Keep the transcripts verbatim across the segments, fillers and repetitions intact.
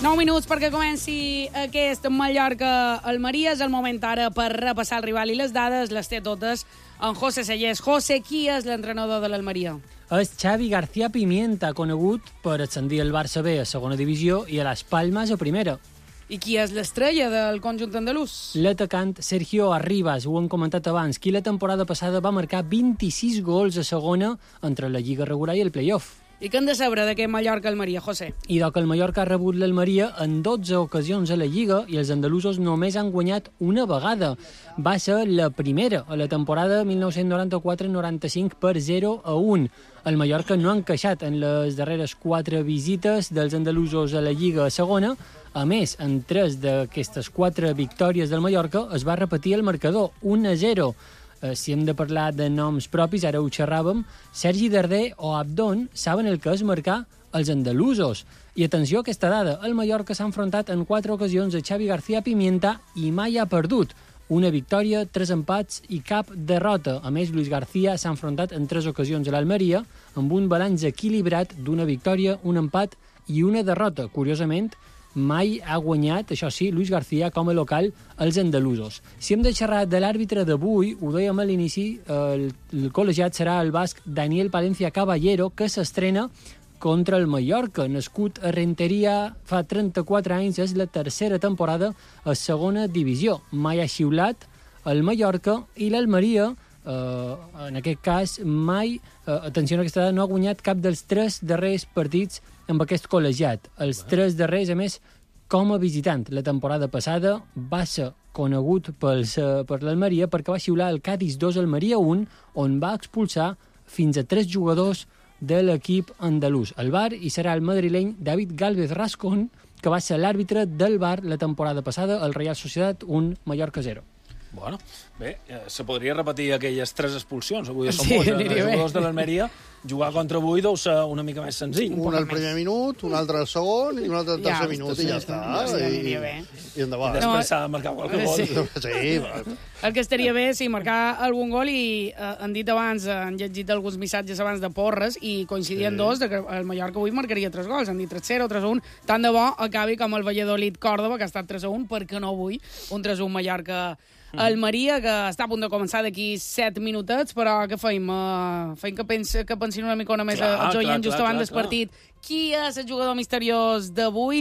nou minuts perquè comenci aquest Mallorca-Almeria. És el moment ara per repassar el rival i les dades. Les té totes en José Sellés. José, qui és l'entrenador de l'Almeria? És Xavi García Pimienta, conegut per ascendir el Barça B a segona divisió i a les Palmes a primera. I qui és l'estrella del conjunt andalús? L'atacant Sergio Arribas, ho hem comentat abans, qui la temporada passada va marcar vint-i-sis gols a segona entre la Lliga regular i el play-off. I què hem de saber d'aquest Mallorca-Almeria, José? I que el Mallorca ha rebut l'Almeria en dotze ocasions a la Lliga i els andalusos només han guanyat una vegada. Va ser la primera a la temporada mil nou-cents noranta-quatre noranta-cinc per zero a un. El Mallorca no ha encaixat en les darreres quatre visites dels andalusos a la Lliga a segona. A més, en tres d'aquestes quatre victòries del Mallorca es va repetir el marcador, un a zero. Eh, si hem de parlar de noms propis, ara ho xerràvem, Sergi Darder o Abdon saben el que és marcar els andalusos. I atenció a aquesta dada, el Mallorca s'ha enfrontat en quatre ocasions a Xavi García Pimienta i mai ha perdut. Una victòria, tres empats i cap derrota. A més, Luis García s'ha enfrontat en tres ocasions a l'Almeria amb un balanç equilibrat d'una victòria, un empat i una derrota. Curiosament, mai ha guanyat, això sí, Luis García com a local els andalusos. Si hem de xerrar de l'àrbitre d'avui, ho dèiem a l'inici, el, el col·legiat serà el basc Daniel Palencia Caballero, que s'estrena contra el Mallorca. Nascut a Renteria fa trenta-quatre anys, és la tercera temporada a segona divisió. Mai ha xiulat el Mallorca i l'Almeria, eh, en aquest cas, mai, eh, atenció a aquesta dada, no ha guanyat cap dels tres darrers partits amb aquest col·legiat. Els tres darrers, a més, com a visitant. La temporada passada va ser conegut pels, uh, per l'Almeria perquè va xiular el Cádiz dos Almeria un, on va expulsar fins a tres jugadors de l'equip andalús. El V A R i serà el madrileny David Gálvez Rascón, que va ser l'àrbitre del V A R la temporada passada, el Real Sociedad un, Mallorca zero. Bueno, bé, eh, se podria repetir aquelles tres expulsions. Avui són Sí, molts, aniria els bé. jugadors de l'Almeria. Jugar contra avui deu ser una mica més senzill. Un al primer minut, un altre al segon i un altre al Ja, tercer minut i ja està. ja I, aniria bé. i endavant. I No, després s'ha de marcar qualque gol. sí. Sí, va. El que estaria bé, sí, marcar algun gol i eh, han dit abans, eh, han llegit alguns missatges abans de Porres i coincidien sí. dos, de que el Mallorca avui marcaria tres gols. Han dit tres a zero, tres a un. Tant de bo acabi com el Valladolid-Còrdoba, que ha estat tres a un, perquè no avui un tres a un Mallorca-Almeria, que està a punt de començar d'aquí set minutets, però què feim? Uh, feim que, pensi, que pensin una mica més Clar, els oients just clar, abans clar, del partit. Qui és el jugador misteriós d'avui?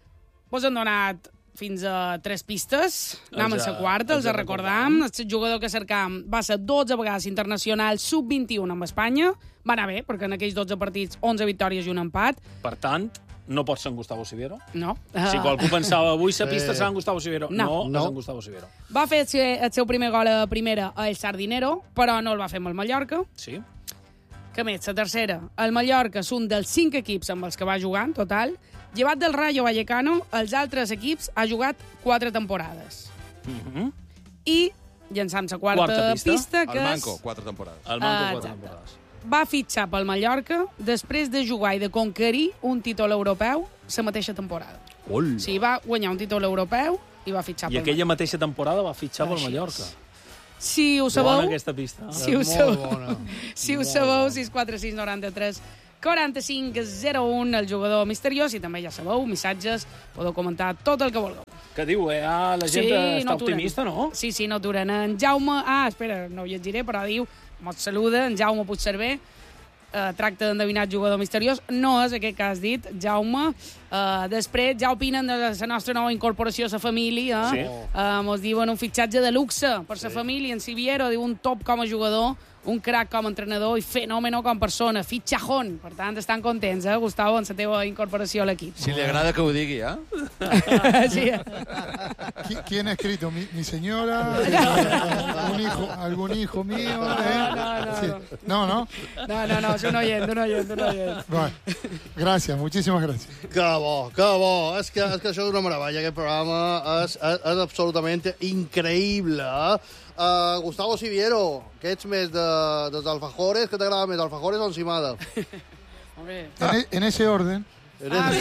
Vos han donat fins a tres pistes. Anem a la quarta, els recordam. El jugador que cercam va ser dotze vegades internacional sub vint-i-u amb Espanya. Va anar bé, perquè en aquells dotze partits, onze victòries i un empat. Per tant, no pot ser en Gustavo Sivero. No. Si qualcú pensava avui la pista serà en Gustavo Sivero. No. No, no és en Gustavo Sivero. Va fer el seu, el seu primer gol a primera a El Sardinero, però no el va fer amb el Mallorca. Sí. Que més, la tercera. El Mallorca és un dels cinc equips amb els que va jugar en total. Llevat del Rayo Vallecano, els altres equips ha jugat quatre temporades. Mm-hmm. I llançam la quarta, Quarta pista. pista, que El és... Manco, quatre temporades. El Manco, Ah, quatre exacte. temporades. Va fitxar pel Mallorca després de jugar i de conquerir un títol europeu la mateixa temporada. Ol. O sigui, va guanyar un títol europeu i va fitxar I pel aquella mateixa temporada va fitxar pel Així és. Mallorca. Si ho Bona sabeu, aquesta pista. si ho Molt sabeu, bona. si ho sabeu, sis quatre sis noranta-tres quaranta-cinc zero un, el jugador misteriós, i també ja sabeu, missatges, podeu comentar tot el que vulgueu. Què diu, eh? Ah, la gent Sí, està no aturen. optimista, no? Sí, sí, no aturen. En Jaume... Ah, espera, no ho llegiré, però diu, mos saluda, en Jaume Puigcerver, eh, tracta d'endevinar el jugador misteriós. No és aquest que has dit, Jaume. Eh, després ja opinen de la nostra nova incorporació a la família. Sí. Eh, mos diuen un fitxatge de luxe per la família. En Siviero diu un top com a jugador, un crac com a entrenador i fenòmeno com a persona. Fitxajón. Per tant, estan contents, eh, Gustavo, en la teva incorporació a l'equip. Si li agrada que ho digui, eh? Sí. ¿Qui- ¿Quién ha escrito? ¿Mi, mi señora? ¿Algún hijo, algún hijo mío? ¿Eh? No, no, no, Sí. no. No, no. No, no, no, és un oient, un oient, un oient. Bueno, gracias, muchísimas gracias. Que bo, que bo. És que, és que això és una meravella. Aquest programa és, és, és absolutament increïble. Uh, Gustavo Siviero, que ets més de, dels alfajores, que t'agrada més, alfajores o encimada? Hombre. En, e- en ese orden, Eres... Ah,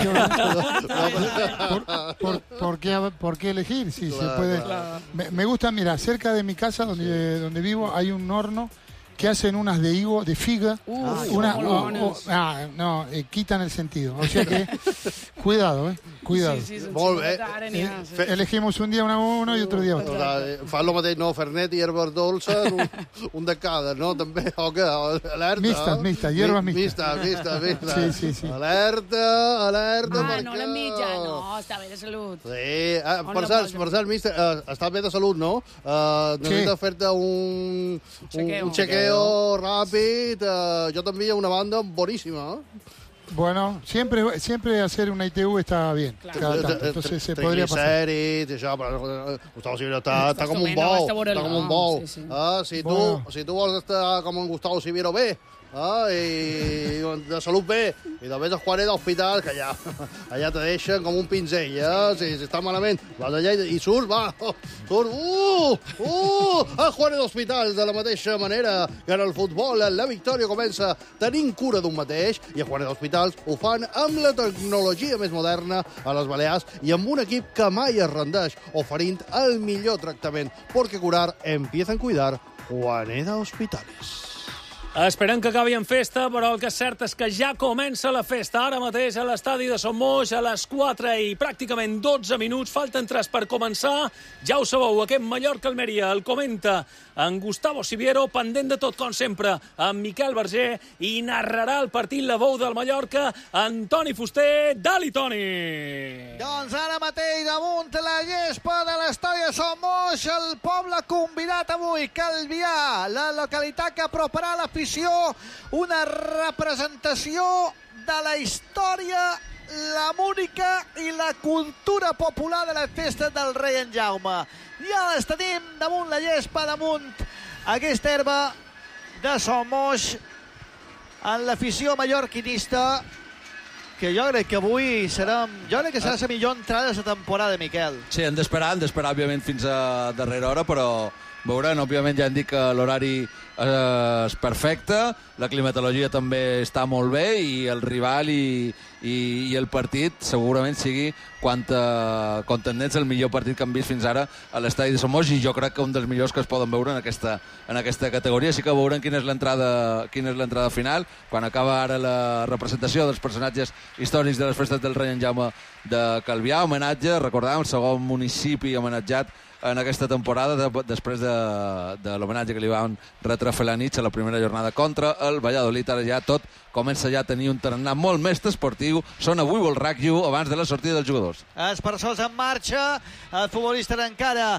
¿por, por, por qué, por qué elegir? Si Claro, se puede. claro. Me, me gusta, mira, cerca de mi casa, donde, donde vivo, hay un horno que hacen unas de higo, de figa. Uh, una, son o- o- buenas. ah, no, eh, quitan el sentido. O sea que, cuidado, ¿eh? cuidado. Sí, sí, Molt bé. Ara n'hi ha, sí. Elegimos un día una uno y otro día otro. Fa el mateix, no, Fernet i herbes dolces, un, un de cada, no? També, o què? Alerta. Mixtas, mixtas, hierbas mixtas. Mixtas, mixtas, mixtas. Sí, sí, sí. Alerta, alerta. Ah, perquè... no l'han mitja, no, està bé de salut. Sí, ah, On per la cert, posa? per cert, mister, uh, està bé de salut, no? Uh, necessita Sí. fer-te un, un, Chequeo. un chequeo ràpid. Uh, jo també hi ha una banda boníssima, eh? Bueno, siempre, siempre hacer una I T U está bien. Claro. Cada tanto. Entonces se podría pasar. Triglicèrids, això, però Gustavo Siviero està, està com un Estupendo, bou. està veure Està com un el- bou. sí, sí. Ah, si, tu, Bueno. si tu vols estar com en Gustavo Siviero bé, ah, i de salut bé, i de vés a Juanet d'hospital, que allà, allà te deixen com un pinzell, eh? Si, si està malament, vas allà i, i surts, va, oh, surts, uh, uh, a Juanet d'hospital, de la mateixa manera que en el futbol, la victòria comença tenint cura d'un mateix, i a Juanet d'hospitals ho fan amb la tecnologia més moderna a les Balears i amb un equip que mai es rendeix, oferint el millor tractament, perquè curar empieza en cuidar. Juanet d'Hospitales. Esperem que acabi en festa, però el que és cert és que ja comença la festa. Ara mateix a l'estadi de Son Moix, a les quatre i pràcticament dotze minuts. Falten tres per començar. Ja ho sabeu, aquest Mallorca-Almeria el comenta en Gustavo Siviero, pendent de tot, com sempre, amb Miquel Verger, i narrarà el partit la veu del Mallorca, Antoni Fuster. Dali, Toni! Doncs ara mateix damunt la gespa de l'estadi de Son Moix, el poble convidat avui, Calvià, la localitat que aproparà l'afició, una representació de la història, la música i la cultura popular de les festes del rei en Jaume. Ja les tenim damunt la gespa, damunt aquesta herba de Son Moix, en l'afició mallorquinista, que jo crec que avui serà, jo crec que serà la millor entrada de la temporada, Miquel. Sí, hem d'esperar, hem d'esperar, òbviament, fins a darrera hora, però veurem, òbviament, ja han dit que l'horari eh, és perfecte, la climatologia també està molt bé i el rival i, i, i el partit segurament sigui quant a contendents el millor partit que han vist fins ara a l'estadi de Son Moix, i jo crec que un dels millors que es poden veure en aquesta, en aquesta categoria. Sí que veurem quina és l'entrada quina és l'entrada final, quan acaba ara la representació dels personatges històrics de les festes del rei en Jaume de Calvià, homenatge, recordàvem, el segon municipi homenatjat en aquesta temporada, de, després de, de l'homenatge que li van retre Felanitx a la primera jornada contra el Valladolid. Ara ja tot comença ja a tenir un tarannà molt més esportiu. Són avui el RAC-U abans de la sortida dels jugadors. Els personals en marxa, el futbolista encara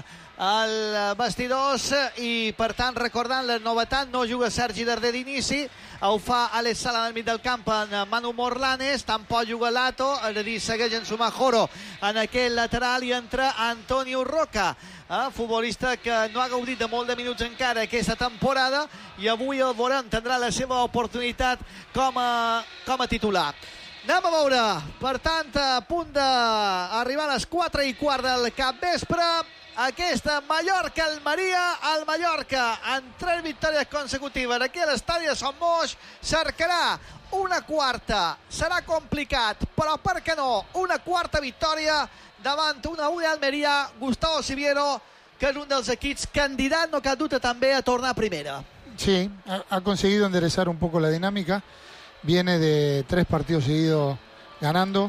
al vestidors i, per tant, recordant la novetat, no juga Sergi Darder d'inici, ho fa Alex Sala en el mig del camp en Manu Morlanes, tampoc juga Lato, és a dir, segueix en Sumajoro en aquell lateral i entra Antonio Roca, eh, futbolista que no ha gaudit de molt de minuts encara aquesta temporada i avui el veurem, tindrà la seva oportunitat com a, com a titular. Anem a veure, per tant, a punt d'arribar a les quatre i quart del capvespre, aquesta Mallorca-Almeria, el Mallorca en tres victòries consecutives aquí a l'estadi de Son Moix cercarà una quarta, serà complicat, però per què no, una quarta victòria davant una U de Almeria, Gustavo Siviero, que és un dels equips candidat, no cap dubte, també a tornar a primera. Sí, ha, ha conseguido enderezar un poco la dinámica, viene de tres partidos seguidos ganando,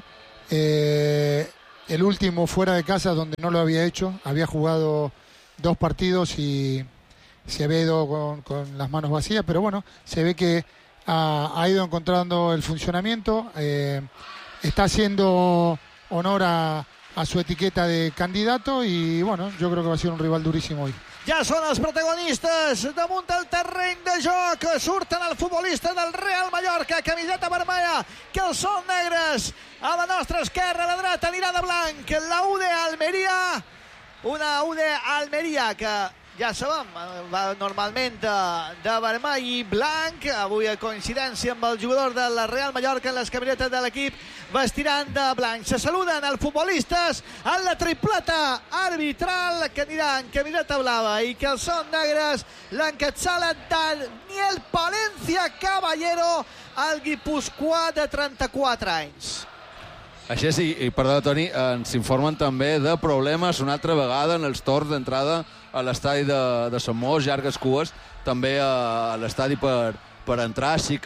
eh, el último fuera de casa donde no lo había hecho, había jugado dos partidos y se había ido con, con las manos vacías, pero bueno, se ve que ha, ha ido encontrando el funcionamiento, eh, está haciendo honor a, a su etiqueta de candidato y bueno, yo creo que va a ser un rival durísimo hoy. Ja són els protagonistes damunt del terreny de joc. Surten el futbolista del Real Mallorca, camiseta vermella, que els són negres. A la nostra esquerra, a la dreta, anirà de blanc. La U de Almeria, una U de Almeria que ja sabem, va normalment de, de vermell i blanc. Avui, a coincidència amb el jugador del Real Mallorca, en les camisetes de l'equip vestiran de blanc. Se saluden els futbolistes en la tripleta arbitral que anirà en camiseta blava i que els són negres, l'encapçala Daniel Palencia Caballero, el guipuscoà de trenta-quatre anys. Així és, i, i perdó, Toni, ens informen també de problemes una altra vegada en els torns d'entrada a l'estadi de, de Son Moix, llargues cues, també a, a l'estadi per, per entrar, així que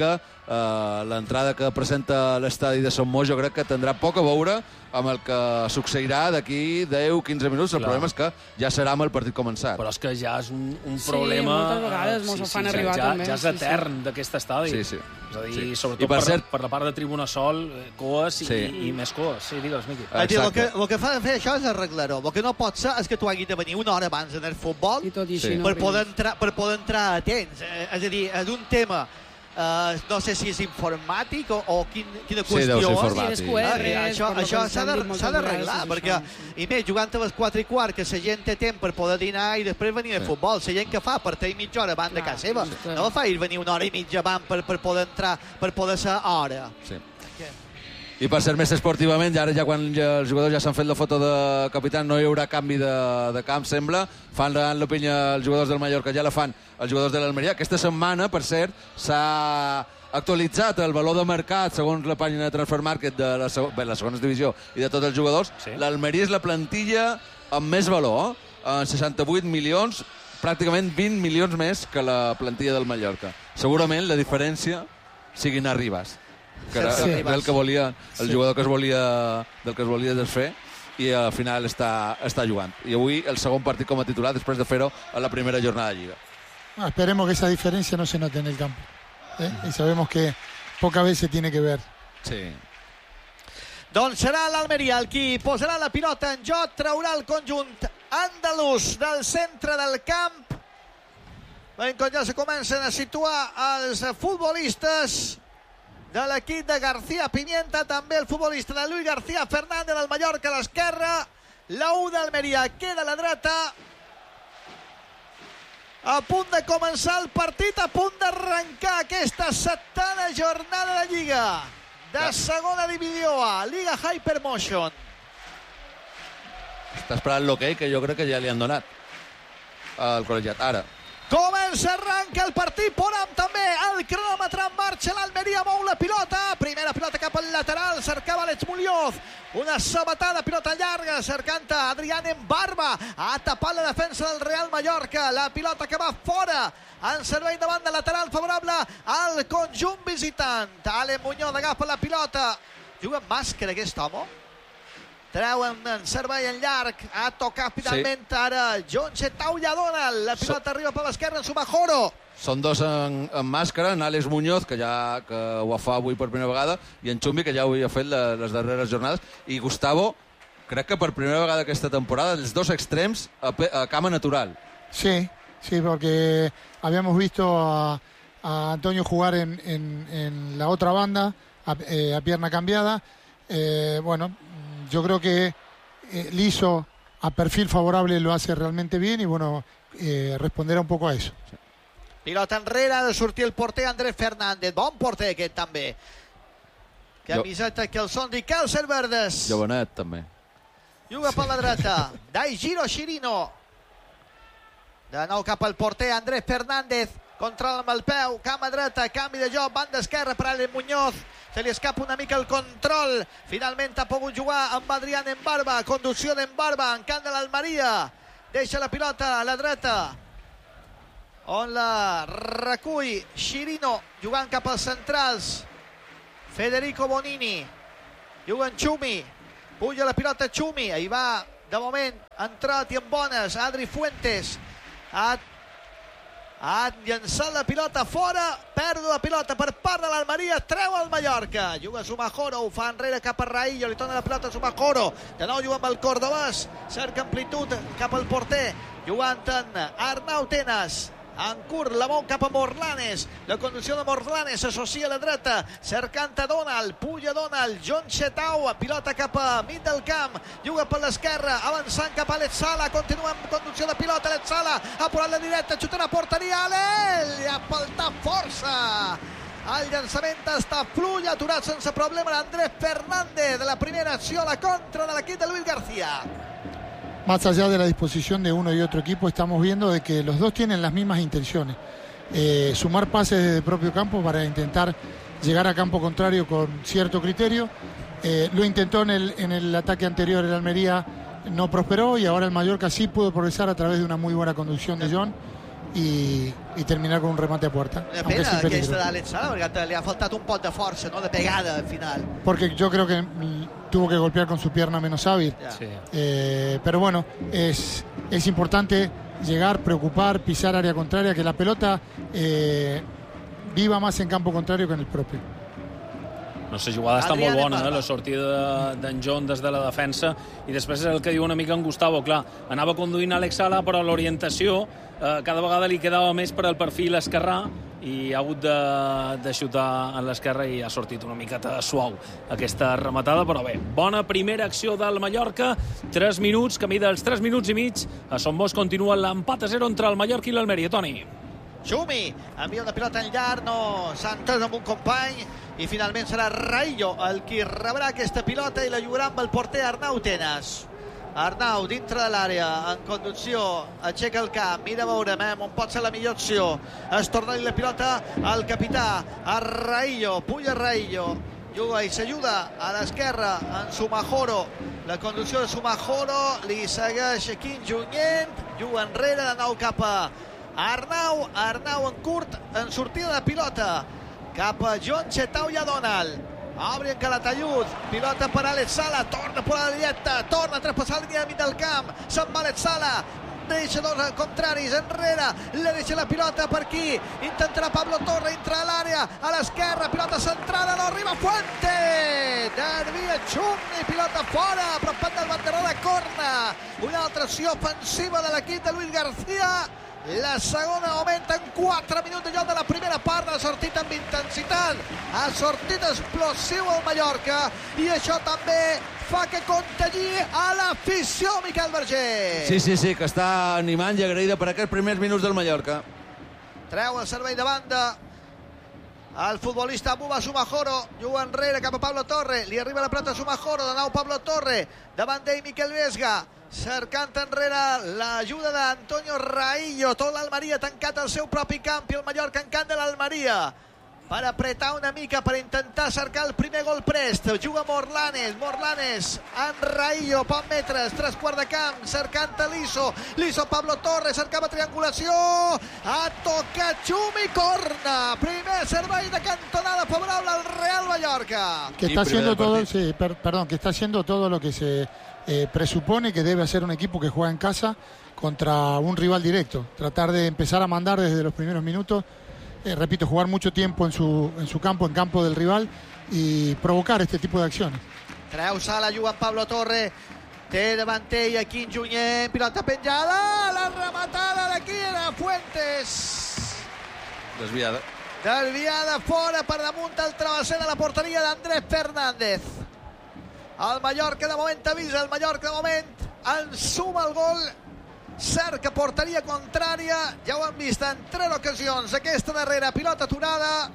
Uh, l'entrada que presenta l'estadi de Sant Moix jo crec que tindrà poc a veure amb el que succeirà d'aquí deu quinze minuts. El Clar. problema és que ja serà amb el partit començat. Però és que ja és un, un Sí, problema... moltes vegades mos ho fan arribar ja, també, Ja és sí, etern d'aquest estadi. Sí, sí. És a dir, Sí. sobretot I per per, cert- per la part de Tribuna Sol, eh, coes i, Sí. i més coes. Sí, digues, Miqui. El que, Exacte. el que fa de fer això és arreglar-ho. El que no pot ser és que tu hagis de venir una hora abans d'anar al futbol I tot i Sí. així no per, poder arribes. entrar, per poder entrar a temps. Eh, és a dir, és un tema, eh, no sé si és informàtic o, o quin, quina Sí, deu qüestió ser és. informàtic. Sí, les Q R, Ah, és això per lo això que s'ha s'han de- dit moltes s'ha d'arreglar, vegades, perquè, això. i més, jugant a les quatre i quart, que la gent té temps per poder dinar i després venir al Sí. futbol. La gent que fa per tenir mitja hora abans de Clar, casa seva, just, eh. no fa ir venir una hora i mitja abans per, per poder entrar, per poder ser a hora. Sí. I per ser més esportivament, ja ara ja quan ja els jugadors ja s'han fet la foto de capità, no hi haurà canvi de, de camp, sembla. Fan la pinya els jugadors del Mallorca, ja la fan els jugadors de l'Almeria. Aquesta setmana, per cert, s'ha actualitzat el valor de mercat segons la pàgina de Transfer Market de la, seg bé, la segona divisió i de tots els jugadors. Sí. L'Almeria és la plantilla amb més valor, eh? seixanta-vuit milions, pràcticament vint milions més que la plantilla del Mallorca. Segurament la diferència siguin Arribas, que era, Sí. era el que volia, el jugador que es volia, del que es volia desfer, i al final està, està jugant. I avui el segon partit com a titular després de fer-ho a la primera jornada de Lliga. Ah, esperemos que esa diferencia no se note en el campo. ¿eh? Y sabemos que pocas veces tiene que ver. Sí. Doncs serà l'Almeria el qui posarà la pilota en joc, traurà el conjunt andalús del centre del camp. Ben, quan ja se comencen a situar els futbolistes de l'equip de García Pimienta, també el futbolista de Luis García Fernández del Mallorca a l'esquerra, la U d'Almeria queda a la dreta. A punt de començar el partit, a punt d'arrencar aquesta setena jornada de Lliga de segona divisió A, Liga Hypermotion. Està esperant l'hoquei, que jo crec que ja li han donat al col·legiat. Ara. Comença, arranca el partit, Poram també, el cronòmetre en marxa, l'Almeria mou la pilota, primera pilota cap al lateral, cercava Alex Muñoz, una sabatada, pilota llarga, cercant a Adrián Embarba, ha tapat la defensa del Real Mallorca, la pilota que va fora, en servei davant de lateral favorable al conjunt visitant. Ale Muñoz agafa la pilota, juga amb màscara aquest home, treu en, en servei en llarg, ha tocat finalment sí. Ara John Chetau ja dona, la pilota so... arriba per l'esquerra en Sumajoro. Són dos en, en màscara, en Àlex Muñoz, que ja que ho fa avui per primera vegada, i en Xumbi, que ja ho havia fet la, les darreres jornades, i Gustavo, crec que per primera vegada aquesta temporada, els dos extrems a, a cama natural. Sí, sí, porque habíamos visto a, a Antonio jugar en, en, en la otra banda, a, eh, a pierna cambiada. Eh, bueno, yo creo que eh, Liso a perfil favorable lo hace realmente bien y bueno, eh, responderá un poco a eso. Sí. Pilota enrere, ha de sortir el porter Andrés Fernández, bon porter aquest també. Camiseta que el són i calcer verdes. Jovenet també. Juga per la dreta, Daigiro Chirino. De nou cap al porter Andrés Fernández, controla amb el peu, cama dreta, canvi de joc, banda esquerra per Ale Muñoz. Se li escapa una mica el control. Finalment ha pogut jugar amb Adrián Embarba. Conducció d'Embarba en camp de l'Almeria. Deixa la pilota a la dreta, on la recull Chirino, jugant cap als centrals. Federico Bonini. Juga en Xumi. Puja la pilota Xumi. Ahí va, de moment, entrat i en bones. Adri Fuentes. Ha ha llançat la pilota fora, pèrdua de pilota per part de l'Almeria, treu el Mallorca, juga Sumajoro, ho fa enrere cap a Raillo, li torna la pilota a Sumajoro, de nou juga amb el cordobès, cerca amplitud cap al porter, jugant en Arnau Tenas, en curt la mou cap a Morlanes, la conducció de Morlanes s'associa a la dreta, cercant a Donald, puja Donald, John Chetau, pilota cap a mig del camp, juga per l'esquerra, avançant cap a Alex Sala, continua amb conducció de pilota, Alex Sala, ha posat la directa, xutarà porteria, Ale, li ha faltat força. El llançament està fluid, aturat sense problema l'Andrés Fernández de la primera acció a la contra de l'equip de Luis García. Más allá de la disposición de uno y otro equipo, estamos viendo de que los dos tienen las mismas intenciones. Eh, sumar pases desde el propio campo para intentar llegar a campo contrario con cierto criterio. Eh, lo intentó en el, en el ataque anterior el Almería, no prosperó, y ahora el Mallorca sí pudo progresar a través de una muy buena conducción de John y y terminar con un remate a puerta. Una aunque pena sin peligro. aquesta d'Àlex Sala, perquè li ha faltat un pot de força, no? De pegada al final. Porque yo creo que mm, tuvo que golpear con su pierna menos hábil. Ja. Sí. Eh, pero bueno, es, es importante llegar, preocupar, pisar área contraria, que la pelota eh, viva más en campo contrario que en el propio. No sé, jugada està Adrià molt bona, de eh? La sortida d'en John des de la defensa, i després és el que diu una mica en Gustavo, clar, anava conduint Àlex Sala, però l'orientació eh, cada vegada li quedava més per al perfil esquerrà, i ha hagut de, de xutar en l'esquerra i ha sortit una miqueta suau aquesta rematada, però bé, bona primera acció del Mallorca, tres minuts, camí dels tres minuts i mig, a Son Bosch continua l'empat a zero entre el Mallorca i l'Almeria. Toni. Xumi envia una pilota en llarg, no s'ha entès amb un company, i finalment serà Raillo el qui rebrà aquesta pilota i la jugarà amb el porter Arnau Tenas. Arnau dintre de l'àrea, en conducció, aixeca el camp, mira a veure on pot ser la millor opció, es torna-li la pilota al capità, a Raillo, puja Raillo, juga i s'ajuda a l'esquerra en Sumajoro, la conducció de Sumajoro, li segueix Quim Junyent, juga enrere, de nou cap a Arnau, Arnau en curt, en sortida de pilota, cap a John Chetau i a Donald. Obre en Calatayud, pilota per Àlex Sala, torna per la llieta, torna a traspassar la línia de mig del camp, se'n va Àlex Sala, deixa dos contraris enrere, le deixa la pilota per aquí, intentarà Pablo Torre, entra a l'àrea, a l'esquerra, pilota centrada, no arriba Fuente, desvia Xumi, pilota fora, prop del banderó de corna, una altra acció ofensiva de l'equip de Luis García. La segona augmenta en quatre minuts de joc de la primera part, ha sortit amb intensitat, ha sortit explosiu al Mallorca, i això també fa que contagi a l'afició, Miquel Berger. Sí, sí, sí, que està animant i agraïda per aquests primers minuts del Mallorca. Treu el servei de banda el futbolista Buba Sumajoro, juga enrere cap a Pablo Torre, li arriba la pilota a Sumajoro, de nou Pablo Torre, davant d'ell Miquel Vesga, cercant enrere l'ajuda d'Antonio Raillo, tot l'Almeria tancat al seu propi camp, i el Mallorca en camp de l'Almeria per apretar una mica, per intentar cercar el primer gol prest. Juga Morlanes, Morlanes en Raillo, poc metres, tres quarts de camp, cercant a Liso, Liso Pablo Torres, cercava triangulació, ha tocat Xumi, corna, primer servei de cantonada favorable al Real Mallorca. Que está haciendo todo, sí, per, perdón, que está haciendo todo lo que se Eh, presupone que debe hacer un equipo que juega en casa contra un rival directo, tratar de empezar a mandar desde los primeros minutos, eh, repito, jugar mucho tiempo en su, en su campo, en campo del rival, y provocar este tipo de acciones. Treu Sala, juga en Pablo Torre, té davant ell Quim Junyent, pilota penjada, la rematada d'aquí era Fuentes, Desviada. desviada fora per damunt del travesser de la porteria d'Andrés Fernández. El Mallorca de moment avisa, el Mallorca de moment ensuma el gol, cerca porteria contrària, ja ho hem vist en tres ocasions, aquesta darrera pilota aturada,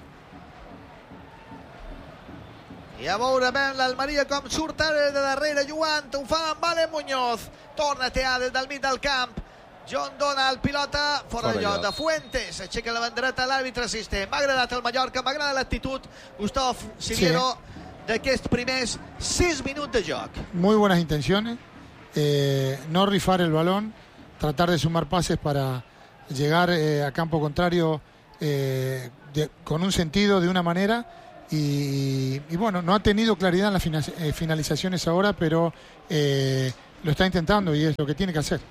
i a veure ben l'Almeria com surt de darrere jugant, ho fa amb Vale Muñoz, torna a tear des del mig del camp, John Donald, pilota fora, fora de lloc de Fuentes, aixeca la bandereta a l'àrbitre assistent. M'ha agradat el Mallorca, m'agrada l'actitud, Gustavo Siviero, sí, d'aquests primers sis minuts de joc. Muy buenas intenciones, eh, no rifar el balón, tratar de sumar pases para llegar eh, a campo contrario eh, de, con un sentido, de una manera, y, y bueno, no ha tenido claridad en las fina, eh, finalizaciones ahora, pero eh, lo está intentando y es lo que tiene que hacer.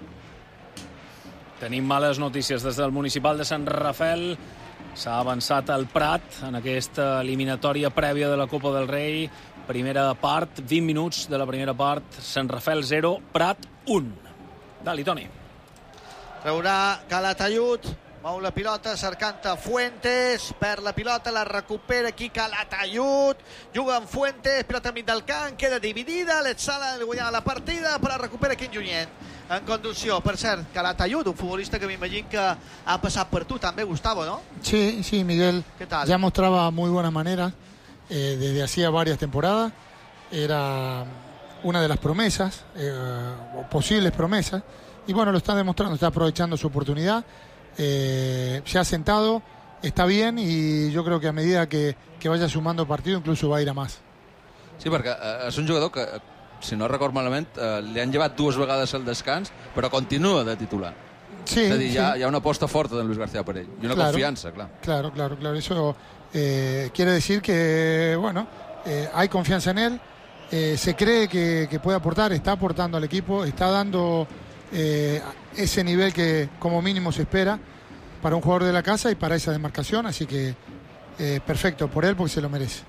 Tenim males notícies des del municipal de Sant Rafel. S'ha avançat al Prat en aquesta eliminatòria prèvia de la Copa del Rei. Primera part, vint minuts de la primera part. Sant Rafel zero, Prat un. Dali, Toni. Traurà Calatayud, mou la pilota cercant a Fuentes, perd la pilota, la recupera aquí Calatayud, juga amb Fuentes, pilota a mig del camp, queda dividida, l'Etzala guanyava la partida, però recupera Quim Junyent en conducció. Per cert, Calatayud, un futbolista que m'imagino que ha passat per tu també, Gustavo, ¿no? Sí, sí, Miguel. ¿Qué tal? Ya mostraba muy buenas maneras eh, desde hacía varias temporadas. Era una de las promesas, eh, o posibles promesas, y bueno, lo está demostrando, está aprovechando su oportunidad. Eh, se ha sentado, está bien, y yo creo que a medida que, que vaya sumando partido incluso va a ir a más. Sí, perquè eh, és un jugador que, si no record malament, eh, li han llevat dues vegades el descans, però continua de titular. Sí, és a dir, sí. hi, ha, hi ha una aposta forta de Luis García per ell, i una claro, confianza, claro. Claro, claro, claro. Eso eh, quiere decir que, bueno, eh, hay confianza en él, eh, se cree que, que puede aportar, está aportando al equipo, está dando eh, ese nivel que como mínimo se espera para un jugador de la casa y para esa demarcación, así que eh, perfecto por él porque se lo merece.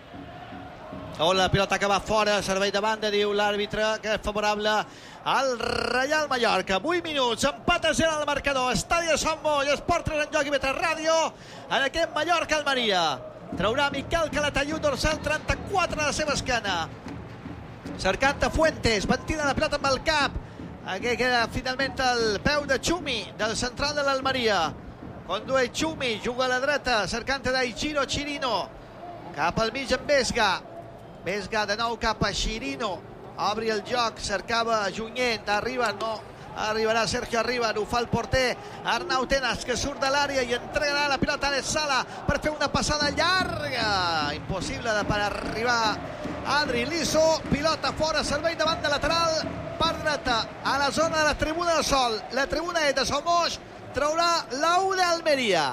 La pilota que va fora, servei de banda, diu l'àrbitre, que és favorable al Reial Mallorca. vuit minuts, empat a zero al marcador. Estadi de Sant Moll, Esport tres en joc i Betres Ràdio, en aquest Mallorca-Almeria. Traurà Miquel Calatayud, dorsal trenta-quatre a la seva esquena. Cercant a Fuentes, pentina la pilota amb el cap. Aquí queda finalment el peu de Xumi, del central de l'Almeria. Condueix Xumi, juga a la dreta, cercant a Daichiro Chirino. Cap al mig amb Vesga. Vesga de nou cap a Chirino. Obri el joc, cercava Junyent, arriba, no arribarà Sergio Arriba, ho fa el porter Arnau Tenas, que surt de l'àrea i entregarà la pilota a Alex Sala per fer una passada llarga, impossible de per arribar Adri Liso. Pilota fora, servei de banda lateral per dreta, a la zona de la tribuna del Sol. La tribuna és de Somos, traurà l'A U d'Almeria.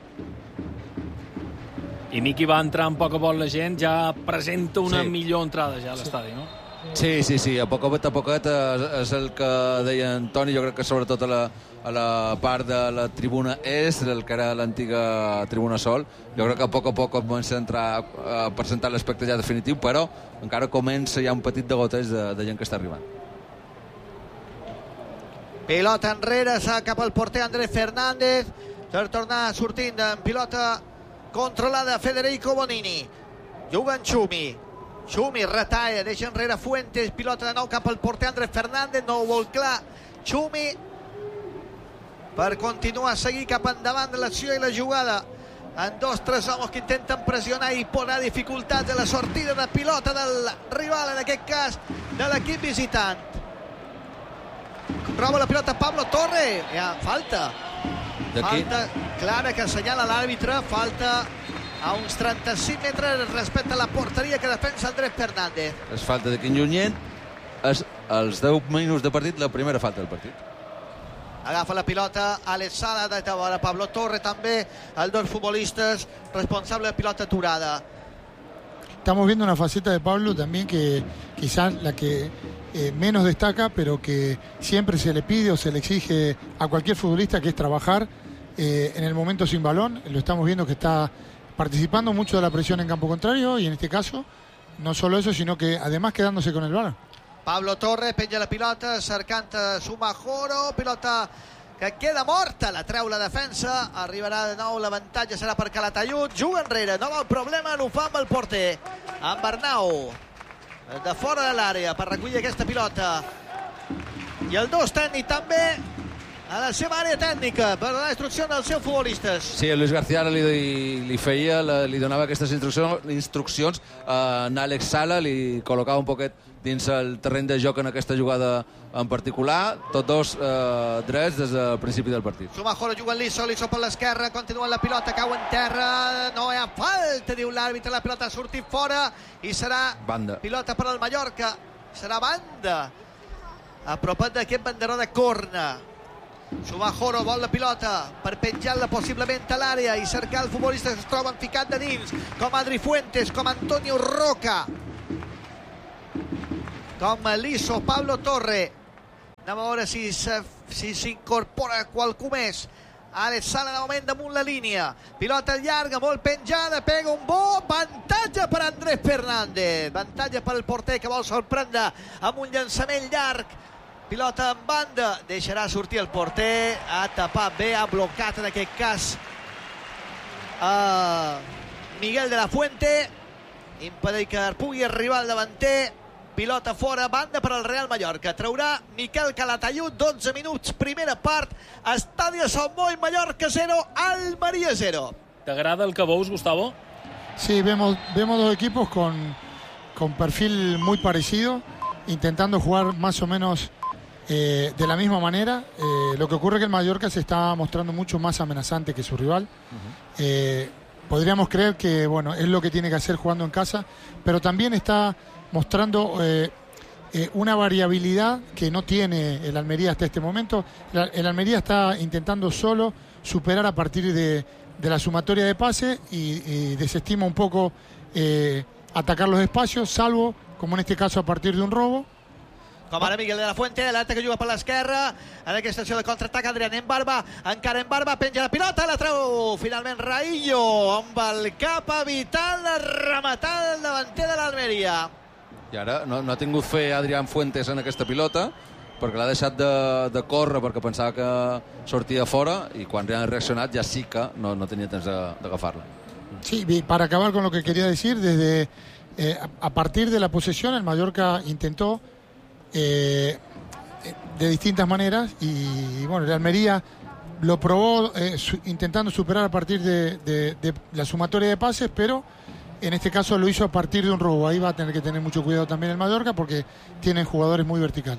I Miqui va entrar en poc a poc la gent, ja presenta una Sí. millor entrada ja a l'estadi, no? Sí, sí, sí, a poc a poc, a poquet és, és el que deia en Toni. Jo crec que sobretot a la, a la part de la tribuna est, el que era l'antiga tribuna Sol, jo crec que a poc a poc comença a entrar a presentar l'aspecte ja definitiu, però encara comença ja un petit degoteig de, de gent que està arribant. Pilota enrere, s'ha cap al porter Andrés Fernández, per tornar sortint en pilota controlada Federico Bonini. Juga en Xumi. Xumi retalla, deixa enrere Fuentes, pilota de nou cap al porter Andrés Fernández, no ho vol clar Xumi per continuar a seguir cap endavant de l'acció i la jugada en dos, tres homes que intenten pressionar i posar dificultats a la sortida de pilota del rival, en aquest cas de l'equip visitant. Roba la pilota Pablo Torre, ja, falta falta clara que assenyala l'àrbitre, falta a uns trenta-cinc metres respecte a la porteria que defensa Andrés Fernández. És falta de Quim Junyent, és als deu minuts de partit la primera falta del partit. Agafa la pilota Alex Sala, de vora Pablo Torre també, els dos futbolistes responsables de pilota aturada. Estamos viendo una faceta de Pablo también que quizás la que eh, menos destaca, pero que siempre se le pide o se le exige a cualquier futbolista, que es trabajar eh, en el momento sin balón. Lo estamos viendo que está participando mucho de la presión en campo contrario y en este caso no solo eso, sino que además quedándose con el balón. Pablo Torre penja la pilota, cercant Sumajoro, pilota que queda morta, la treu la defensa, arribarà de nou, l'avantatge serà per Calatayud, juga enrere, no vol problema, ho fa amb el porter, amb Arnau, de fora de l'àrea per recollir aquesta pilota, i el dos tècnic també a la seva àrea tècnica per donar instruccions als seus futbolistes. Sí, Luis García li, li feia, li donava aquestes instruccions, instruccions a Àlex Sala, li col·locava un poquet dins el terreny de joc en aquesta jugada en particular, tots dos eh, drets des del principi del partit. Sumajoro juga en Liso, Liso per l'esquerra, continua la pilota, cau en terra, no hi ha falta, diu l'àrbitre, la pilota ha sortit fora i serà banda. Pilota per al Mallorca, serà banda, apropat d'aquest banderó de corna. Sumajoro vol la pilota per penjar-la possiblement a l'àrea i cercar els futbolistes que es troben ficat de dins, com Adri Fuentes, com Antonio Roca, com Liso, Pablo Torre. Anem a veure si s'incorpora si qualcú més. Alex Sala de moment damunt la línia, pilota llarga, molt penjada, pega un bo, avantatge per Andrés Fernández, avantatge per el porter que vol sorprendre amb un llançament llarg. Pilota en banda, deixarà sortir el porter, ha tapat bé, ha blocat en aquest cas a Miguel de la Fuente, impedir que pugui arribar al davanter. Pilota fora, banda per al Real Mallorca. Traurà Miquel Calatayud, dotze minuts, primera part, Estadi de Sant Boi, Mallorca cero, Almeria cero. ¿T'agrada el que veus, Gustavo? Sí, vemos, vemos dos equipos con, con perfil muy parecido, intentando jugar más o menos eh, de la misma manera. Eh, lo que ocurre es que el Mallorca se está mostrando mucho más amenazante que su rival. Uh-huh. eh, podríamos creer que bueno, es lo que tiene que hacer jugando en casa, pero también está mostrando eh, eh, una variabilidad que no tiene el Almería hasta este momento. La, el Almería está intentando solo superar a partir de, de la sumatoria de pases y, y desestima un poco eh, atacar los espacios, salvo, como en este caso, a partir de un robo. Com ara Miguel de la Fuente, l'altre que juga per l'esquerra, en aquesta acció de contraatac, Adrián en Barba, encara en Barba, penja la pilota, la treu finalment Raillo, amb el cap evitant la rematada del davanter de l'Almeria. I ara no, no ha tingut fe Adrián Fuentes en aquesta pilota, perquè l'ha deixat de, de córrer perquè pensava que sortia fora, i quan ha reaccionat ja sí que no, no tenia temps d'agafar-la. Sí, para acabar con lo que quería decir, desde eh, a partir de la posesión el Mallorca intentó Eh, de distintas maneras y, y bueno, el Almería lo probó eh, su, intentando superar a partir de, de, de la sumatoria de pases, pero en este caso lo hizo a partir de un robo. Ahí va a tener que tener mucho cuidado también el Mallorca porque tienen jugadores muy verticales.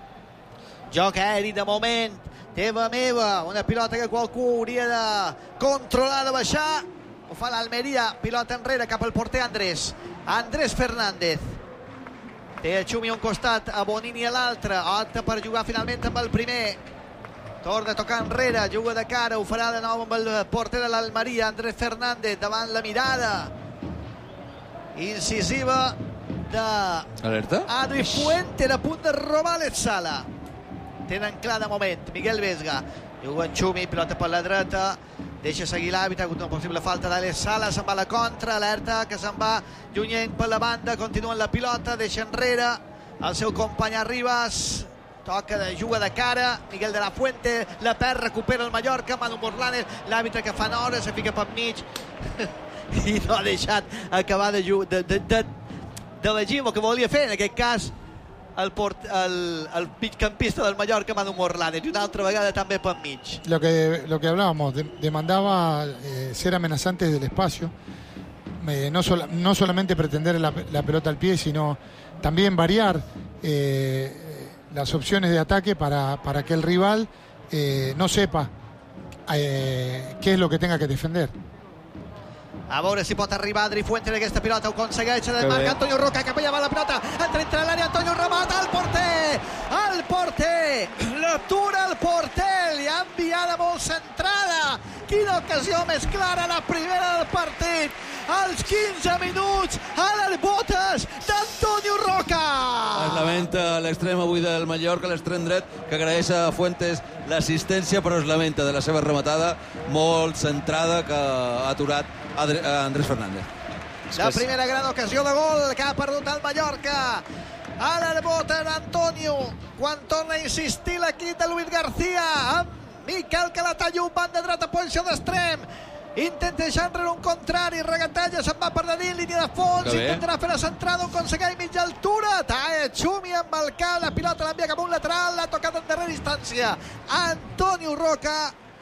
Joc aeri de moment, teva meva, una pilota que qualcú hauria de controlar, de baixar, ho fa l'Almeria, pilota enrere cap al porter Andrés, Andrés Fernández. Té a Xumi a un costat, a Bonini a l'altre, opta per jugar finalment amb el primer, torna a tocar enrere, juga de cara, ho farà de nou amb el porter de l'Almeria, Andrés Fernández, davant la mirada incisiva de Alerta? Adri Fuente, a punt de robar l'Etzala. Tenen clar de moment, Miguel Vesga, juga en Xumi, pilota per la dreta, deixa seguir l'àrbitre, una possible falta d'Alex Sala, se'n va a la contra, alerta que se'n va llunyent per la banda, continua la pilota, deixa enrere el seu company Arribas, toca de juga de cara, Miguel de la Fuente, la perd, recupera el Mallorca, Manu Morlanes, l'àrbitre que fa hores, se fica per mig i no ha deixat acabar de, de, de, de, de elegir el que volia fer, en aquest cas el, port, el, el migcampista del Mallorca, Manu Morlanes, i una altra vegada també per mig. Lo que, lo que hablábamos, de, demandaba eh, ser amenazantes del espacio, eh, no, sola, no solamente pretender la, la pelota al pie, sino también variar eh, las opciones de ataque para, para que el rival eh, no sepa eh, qué es lo que tenga que defender. A veure si pot arribar Adri Fuentes en aquesta pilota, ho aconsegueix de marca Antonio Roca, cap allà va la pilota, entra entre l'àrea, Antonio remata, el porter, el porter, l'atura el porter, li ha enviada molt centrada, quina ocasió més clara, la primera del partit, als quinze minuts, a les botes d'Antonio Roca. Es lamenta l'extrem avui del Mallorca, l'extrem dret, que agraeix a Fuentes l'assistència, però es lamenta de la seva rematada molt centrada que ha aturat Andrés Fernández. La primera gran ocasió de gol que ha perdut el Mallorca. A les botes d'Antonio, quan torna a insistir l'equip de Luis García, amb Miquel Calatayud, banda dreta, posició d'extrem. Intenta deixar enrere un contrari, regatalla, se'n va per dins, línia de fons, intentarà fer la centrada, ho aconsegueix mitja altura, Tae Xumi amb el cap, la pilota l'envia cap a un lateral, l'ha tocat en darrera distància Antonio Roca,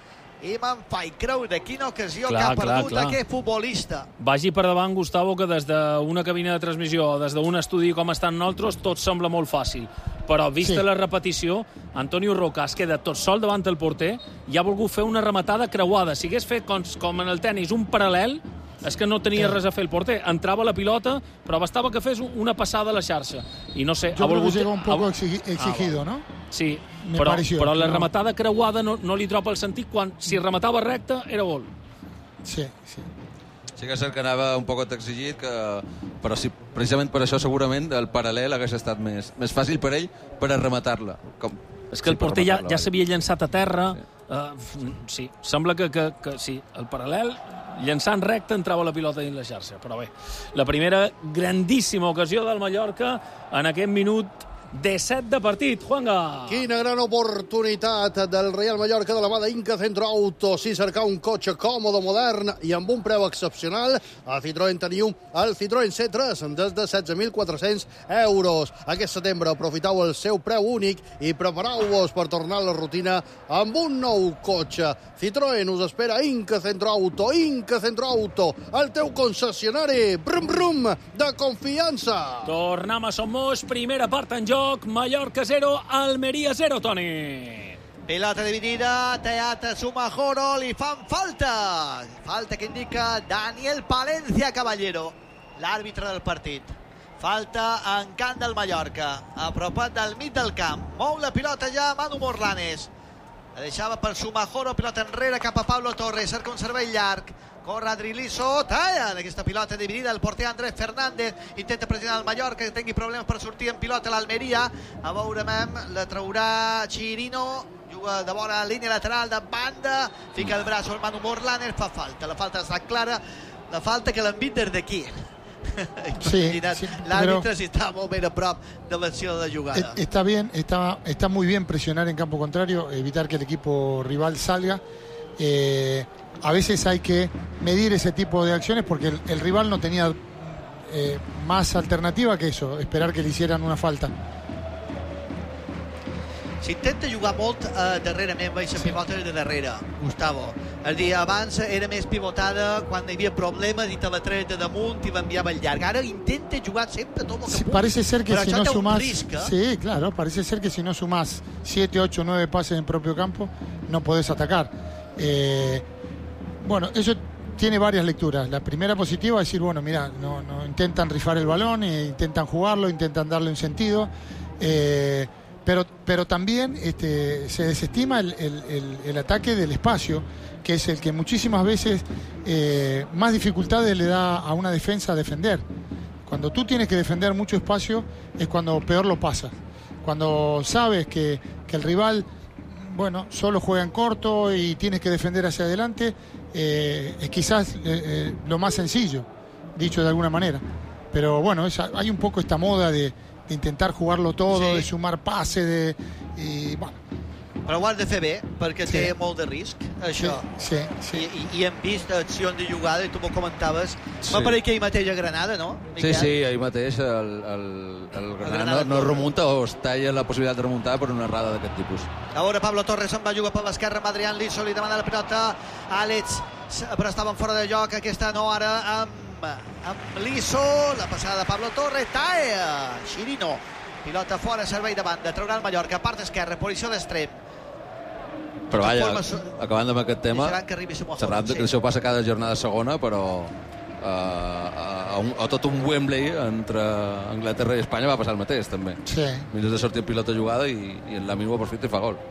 i me'n faig creure quina ocasió clar, que ha perdut clar, clar. Aquest futbolista. Vagi per davant, Gustavo, que des d'una cabina de transmissió o des d'un estudi com estan nosaltres, tot sembla molt fàcil. Però, vista sí. la repetició, Antonio Roca es queda tot sol davant el porter i ha volgut fer una rematada creuada. Si hagués fet, com, com en el tennis, un paral·lel, és que no tenia sí. res a fer el porter. Entrava la pilota, però bastava que fes una passada a la xarxa. I no sé, jo ha volgut... crec que llega un poco exigido, ah, ¿no? Sí, però, pareció, però la no. rematada creuada no, no li troba el sentit quan si rematava recte era gol. Sí, sí. Sí que és cert que anava un poc exigit, que... però sí, precisament per això segurament el paral·lel hagués estat més, més fàcil per ell per a rematar-la. Com... És que sí, el porter ja, ja s'havia llançat a terra. Sí, uh, sí. sembla que, que, que sí, el paral·lel, llançant recte, entrava la pilota dins la xarxa. Però bé, la primera grandíssima ocasió del Mallorca en aquest minut disset de partit, Juanga. Quina gran oportunitat del Real Mallorca de la mà d'Inca Centro Auto. Si cercar un cotxe còmode, modern i amb un preu excepcional, a Citroën teniu el Citroën C tres des de setze mil quatre-cents euros. Aquest setembre aprofitau el seu preu únic i prepareu-vos per tornar a la rutina amb un nou cotxe. Citroën us espera a Inca Centro Auto. Inca Centro Auto, el teu concessionari brum brum de confiança. Tornem a Somos, primera part en joc. Mallorca zero, Almeria zero, Toni. Pilota dividida, Teata Sumajoro, li fan falta. Falta que indica Daniel Palencia Caballero, l'àrbitre del partit. Falta en camp del Mallorca, apropat del mig del camp. Mou la pilota ja Manu Morlanes. La deixava per Sumajoro, pilota enrere cap a Pablo Torres, cerca un servei llarg. Corre Adri Liso, talla en aquesta pilota dividida, el porter Andrés Fernández intenta pressionar el Mallorca, que tingui problemes per sortir en pilota l'Almeria. A veure, la traurà Chirino, juga de vora línia lateral de banda, fica el braç al Manu Morlanes, fa falta, la falta està clara, la falta que l'han vist des d'aquí. Sí, sí, l'àrbitre sí está molt ben a prop de l'acció de jugada. Está bien, está, está muy bien presionar en campo contrario, evitar que el equipo rival salga. Eh, a veces hay que medir ese tipo de acciones porque el, el rival no tenía eh, más alternativa que eso, esperar que le hicieran una falta. S'intenta jugar molt eh, darrerament, veig la pivota de darrere, Gustavo. El dia abans era més pivotada quan hi havia problemes i te la treia de damunt i l'enviava al llarg. Ara intenta jugar sempre tot el que Sí, pugui. parece ser que Però si això no té un sumás, risc, eh? sí, claro, parece ser que si no sumás siete, ocho, nueve pases en propio campo, no podés atacar. Eh, bueno, eso tiene varias lecturas. La primera positiva es decir, bueno, mira, no, no intentan rifar el balón, eh, intentan jugarlo, intentan darle un sentido. Eh, pero, pero también este, se desestima el, el, el, el ataque del espacio, que es el que muchísimas veces eh, más dificultades le da a una defensa a defender. Cuando tú tienes que defender mucho espacio es cuando peor lo pasas. Cuando sabes que, que el rival, bueno, solo juega en corto y tienes que defender hacia adelante, eh, es quizás eh, eh, lo más sencillo, dicho de alguna manera. Pero bueno, esa, hay un poco esta moda de, de intentar jugarlo todo, sí, de sumar pases, de, y bueno. Però ho has de fer bé, perquè Sí. té molt de risc, això. Sí, sí, I, i, I hem vist accions de jugada, i tu m'ho comentaves. Sí. M'apareix que ahir mateix a Granada, no, Sí, Miquel? sí, ahir mateix el, el, el Granada Granada no, no corre. remunta o es talla la possibilitat de remuntar per una errada d'aquest tipus. A veure, Pablo Torres se'n va jugar per l'esquerra amb Adrián Liso, li demana la pilota a Àlex, però estaven fora de joc, aquesta no ara amb, amb Liso, la passada de Pablo Torres, talla, Chirino, pilota fora, servei de banda, traurà el Mallorca, part esquerra, posició d'extrem. Però vaja, formes, acabant amb aquest tema, deixaran que arribi Sumajoro, xerrant sí. que això passa cada jornada segona, però uh, a, un, a tot un Wembley entre Anglaterra i Espanya va passar el mateix, també. sí. Mires de sortir el pilota jugada i, i en la misma perfecta i fa gol.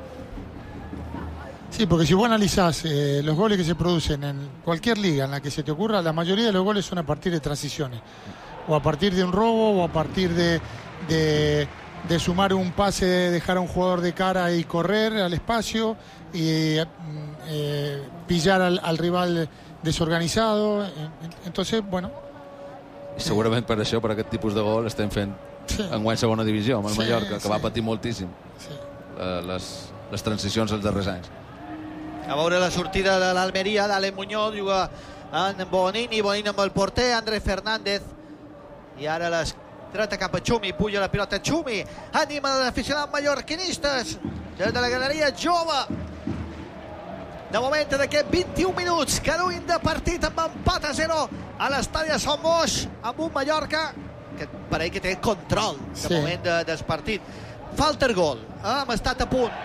Sí, porque si vos analizás eh, los goles que se producen en cualquier liga en la que se te ocurra, la mayoría de los goles son a partir de transiciones. O a partir de un robo, o a partir de, de, de sumar un pase, de dejar a un jugador de cara y correr al espacio, y eh, pillar al, al rival desorganizado. Entonces, bueno. I segurament per això, per aquest tipus de gol, estem fent Sí. enguany segona divisió amb el Sí, Mallorca, que sí. va patir moltíssim Sí. eh, les, les transicions els darrers anys. A veure la sortida de l'Almeria, d'Ale Muñoz, juga en Bonini, Bonini amb el porter, Andrés Fernández, i ara les dreta cap a Xumi, puja la pilota Xumi, anima l'aficionat mallorquinistes des de la galeria jove. De moment d'aquests vint-i-un minuts, caruïn de partit amb empat a zero a l'estadi de Son Moix, amb un Mallorca que pareix que té control de Sí. moment de, del partit. Falta el gol, eh? hem estat a punt.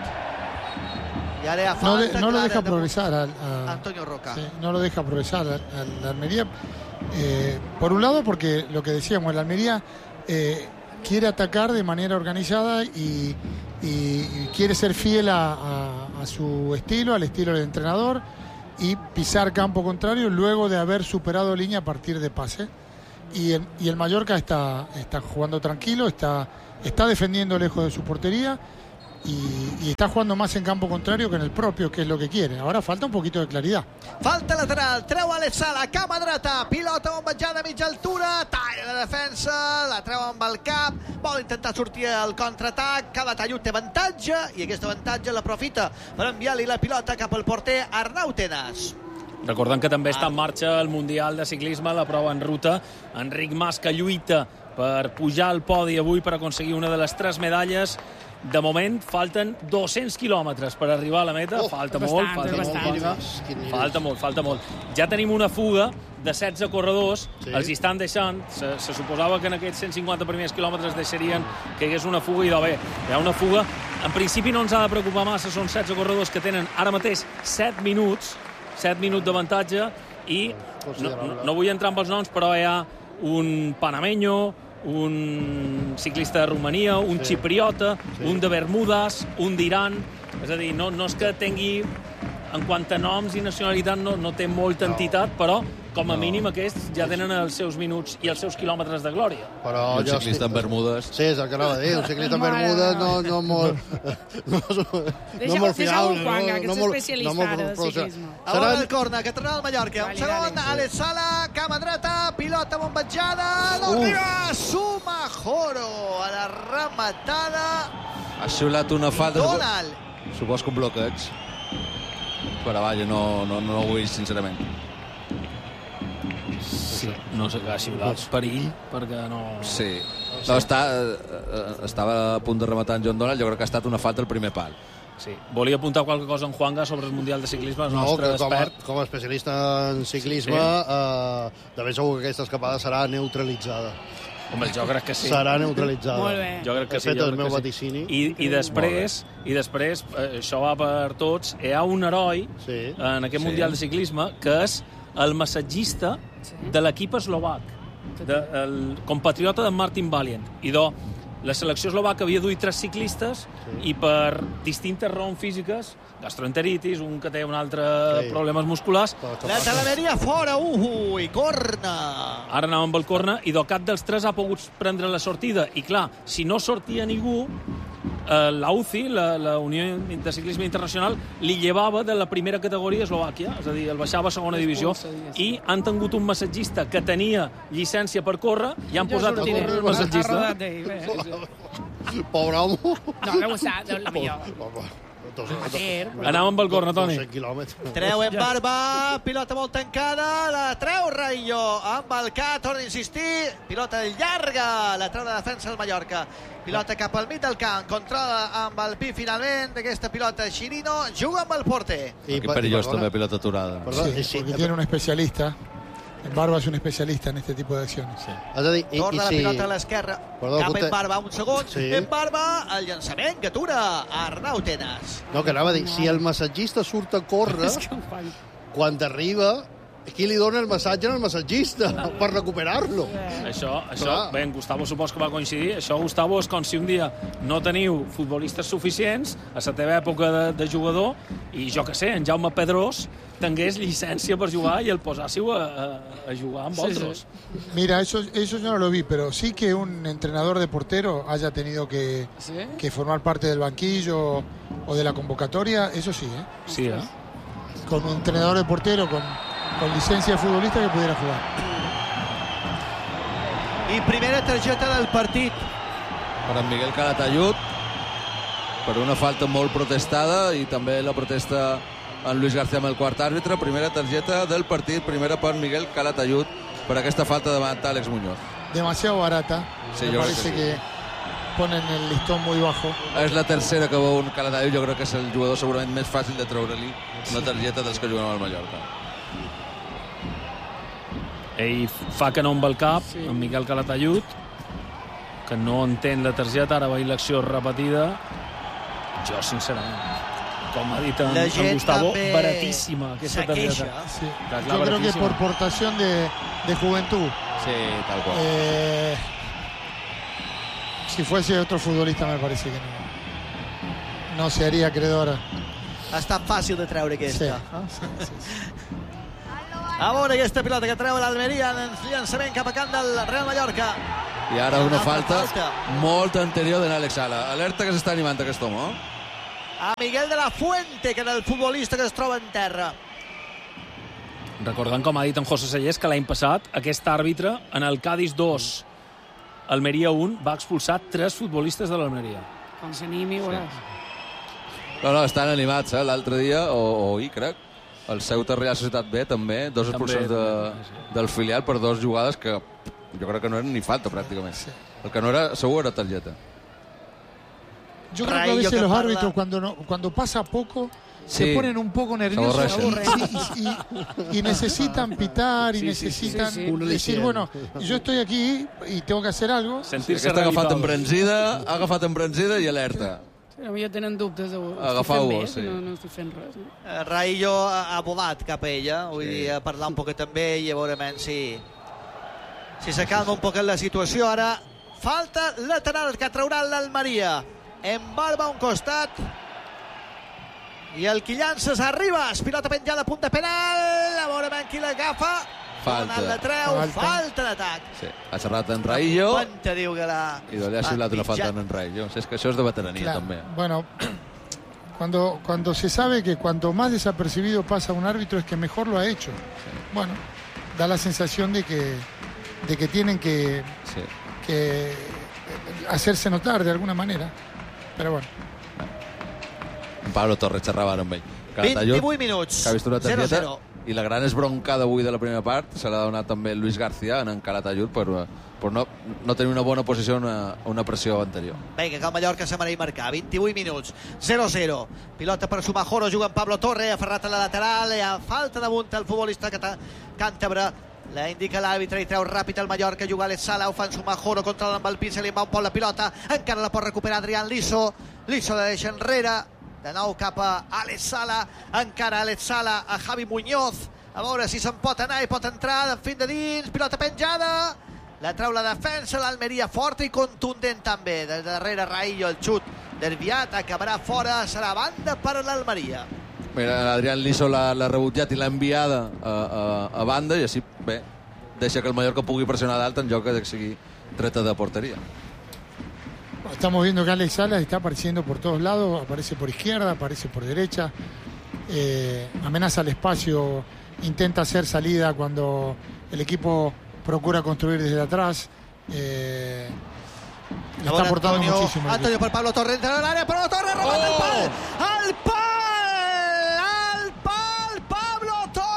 Y ahora No, falta de- no lo clara deja de progresar al, a- Antonio Roca. sí, no lo deja progresar al, al Almería. Eh, por un lado, porque lo que decíamos, el Almería eh, quiere atacar de manera organizada y, y- y quiere ser fiel a, a- a su estilo, al estilo del entrenador, y pisar campo contrario luego de haber superado línea a partir de pase. Y el, y el Mallorca está, está jugando tranquilo, está, está defendiendo lejos de su portería. Y, y está jugando más en campo contrario que en el propio, que es lo que quiere. Ahora falta un poquito de claridad. Falta lateral, treu Alex Sala, cama dreta, pilota bombejada a mitja altura, talla la defensa, la treu amb el cap, vol intentar sortir al contraatac, cada tallut té avantatge, i aquest avantatge l'aprofita per enviar-li la pilota cap al porter Arnau Tenas. Recordem que també està en marxa el Mundial de Ciclisme, la prova en ruta. Enric Mas, que lluita per pujar al podi avui per aconseguir una de les tres medalles. De moment, falten dos-cents quilòmetres per arribar a la meta. Oh, falta bastant, molt, falta és molt, bastant. falta, Quin nivell. falta molt, falta molt. Ja tenim una fuga de setze corredors, Sí. els hi estan deixant, se, se suposava que en aquests cent cinquanta primers quilòmetres deixarien que hi hagués una fuga, i de bé, hi ha una fuga. En principi no ens ha de preocupar massa, són setze corredors que tenen ara mateix set minuts, set minuts d'avantatge, i no, no, no vull entrar amb els noms, però hi ha un panameño, un ciclista de Romania, un sí. xipriota, sí. un de Bermudes, un d'Iran. És a dir, no, no és que tingui, en quant a noms i nacionalitat, no, no té molta no. entitat, però com a no. mínim aquests ja tenen els seus minuts i els seus quilòmetres de glòria. Però un ciclista en Bermudes. Sí, és el que anava a dir. Un ciclista en Bermudes no, no molt... No, no molt fiable. Deixa-ho, Juanga, que ets especialista ara de ciclisme. A l'hora del corna, que torna al Mallorca. Un segon, Alex Sala, cama dreta, pilota bombetjada, no arriba, Sumajoro a la rematada. Ha xiulat una falta. Donald. Supos que un bloqueig. Però vaja, no, no, no ho vull, sincerament. Sí, no sé què ha xiulat. Perill, perquè no... Sí. No, està, estava a punt de rematar en John Donald, jo crec que ha estat una falta al primer pal. Sí. Volia apuntar qualque cosa en Juanga sobre el Mundial de Ciclisme, el no, nostre com a, expert. Com a especialista en ciclisme, sí. eh, de ben segur que aquesta escapada serà neutralitzada. Home, jo crec que sí. Serà neutralitzada. Molt bé. Jo crec que He sí. fet el meu sí. vaticini. I, i després, i després eh, això va per tots, hi ha un heroi sí. en aquest Sí. Mundial de Ciclisme que és el massatgista sí. de l'equip eslovac, de, el compatriota de Martin Valiant. I do, la selecció eslovaca havia duit tres ciclistes sí. i per distintes raons físiques, gastroenteritis, un que té un altre sí. problemes musculars... La Talameria fora, uh, i corna! Ara anàvem amb el corna i do cap dels tres ha pogut prendre la sortida. I clar, si no sortia ningú, eh, la U C I, la, la Unió de Ciclisme Internacional, li llevava de la primera categoria a Eslovàquia, és a dir, el baixava a segona divisió, i han tingut un massatgista que tenia llicència per córrer i han posat a córrer el massatgista. Pobre home. No, no ho sap, la millor. Anàvem amb el corna, Toni. Treu en barba, pilota molt tancada, la treu Raillo amb el K, torna a insistir, pilota llarga, la treu de defensa del Mallorca. Pilota cap al mig del camp, controla amb el pi finalment d'aquesta pilota Chirino, juga amb el porter. I perillós també, pilota aturada. Sí, sí, porque tiene un especialista. En Barba es un especialista en este tipo de acciones. Sí. És a dir, i, Torna i la si... pilota a l'esquerra, cap en Barba, un segon, sí. en Barba, el llançament que atura Arnau Tenas. No, que anava a dir, si el massatgista surt a córrer, quan arriba, qui li dona el massatge al massatgista per recuperar-lo? Això, això bé, en Gustavo supos que va coincidir. Això, Gustavo, és com si un dia no teniu futbolistes suficients a la teva època de, de jugador i, jo que sé, en Jaume Pedrós tingués llicència per jugar y el posássiu a, a, a jugar amb otros. Sí, sí. Mira, eso, eso yo no lo vi, pero sí que un entrenador de portero haya tenido que, ¿sí? que formar parte del banquillo o de la convocatoria, eso sí, ¿eh? Sí, ¿eh? Con un entrenador de portero con, con licencia de futbolista que pudiera jugar. I primera targeta del partit. Per en Miguel Calatayud, per una falta molt protestada i també la protesta en Luis García amb el quart àrbitre. Primera targeta del partit, primera per Miguel Calatayud per aquesta falta davant Àlex Muñoz. Demasiado barata. Sí, Me yo parece creo que, que, sí. que ponen el listón muy bajo. És la tercera que veu un Calatayud. Jo crec que és el jugador segurament més fàcil de treure-li una targeta dels que juguen al Mallorca. Ell fa que no amb el cap, sí. en Miguel Calatayud, que no entén la targeta, ara veig l'acció repetida. Jo, sincerament, com ha dit en, en Gustavo, baratíssima aquesta targeta. Sí. Clar, Yo creo que por portación de, de juventud. Sí, tal cual. Eh, si fuese otro futbolista me parece que no, no se haría acreedora. Ha estat fàcil de treure aquesta. Sí. Sí, sí, sí. A veure aquesta pilota que treu l'Almeria en llançament cap a camp del Real Mallorca. I ara una falta, falta molt anterior d'en Àlex Sala. Alerta que s'està animant aquest home. A Miguel de la Fuente, que era el futbolista que es troba en terra. Recordant, com ha dit en José Sellés, que l'any passat aquest àrbitre en el Cádiz dos, Almeria un, va expulsar tres futbolistes de l'Almeria. Com s'animi, veuràs. No, no, estan animats, eh? L'altre dia, o, o ahir, crec, el Ceuta Real Societat B també, dos expulsions de, del filial per dues jugades que jo crec que no eren ni falta pràcticament. El que no era, segur era targeta. Yo creo que a veces los árbitros cuando, no, cuando pasa poco sí. se ponen un poco nerviosos y, y, y, y necesitan pitar y sí, necesitan sí, sí, sí. decir, bueno, yo estoy aquí y tengo que hacer algo. Sentir-se ha agafat embranzida, ha agafat embranzida i alerta. Sí, ja tenen dubtes de agafar-ho, sí. no, no estic fent res. No? Uh, Raillo ha volat cap a ella, vull sí. dir, a parlar un poquet amb ell i a veure si si s'acalma un poquet la situació. Ara falta lateral que traurà l'Almeria. Embarba a un costat i el qui llança és Arribas, pilota penjada a punt de penal, a veure ben qui l'agafa. Falta. La treu, falta, falta d'atac. Sí, ha xerrat en Raillo Quanta diu que la... i li ha xiulat una falta en Raillo. És que això és de veterania, Claro. també. Bueno, cuando, cuando se sabe que cuanto más desapercibido pasa un árbitro es que mejor lo ha hecho. Sí. Bueno, da la sensación de que, de que tienen que, Sí. que hacerse notar de alguna manera. Pero bueno. En Pablo Torres xerrava ara amb ell. Calatayud, vint-i-vuit minuts. que ha vist una zero targeta, zero. i la gran esbroncada avui de la primera part se l'ha donat també Luis García en en Calatayud per, per no, no tenir una bona posició en una, una pressió anterior. Vinga, que el Mallorca se mereix marcar. vint-i-vuit minuts, zero zero. Pilota per Sumajoro, juga en Pablo Torre, aferrat a la lateral, hi ha falta damunt el futbolista cata- càntabre. La indica l'àrbitre i treu ràpid el Mallorca, juga Alex Sala, ho fan Sumajoro, controla amb el pin, se li va un poc la pilota, encara la pot recuperar Adrián Liso, Liso la deixa enrere, de nou cap a Alex Sala, encara Alex Sala a Javi Muñoz, a veure si se'n pot anar i pot entrar, de fin de dins, pilota penjada, la treu la defensa, l'Almeria forta i contundent també, des de darrere Raillo, el xut desviat, acabarà fora, serà banda per l'Almeria. Mira, Adrián Liso l'ha rebutjat i l'ha enviada a, a, a banda i així, bé, deixa que el Mallorca pugui pressionar dalt en lloc que sigui treta de porteria. Estamos viendo que Alex Salas está apareciendo por todos lados, aparece por izquierda, aparece por derecha, eh, amenaza el espacio, intenta hacer salida cuando el equipo procura construir desde atrás. Eh, le está aportando Antonio, muchísimo. al Antonio equipo. per Pablo Torre, entra en l'àrea, Pablo Torre, remata al pal, al pal, al pal, Pablo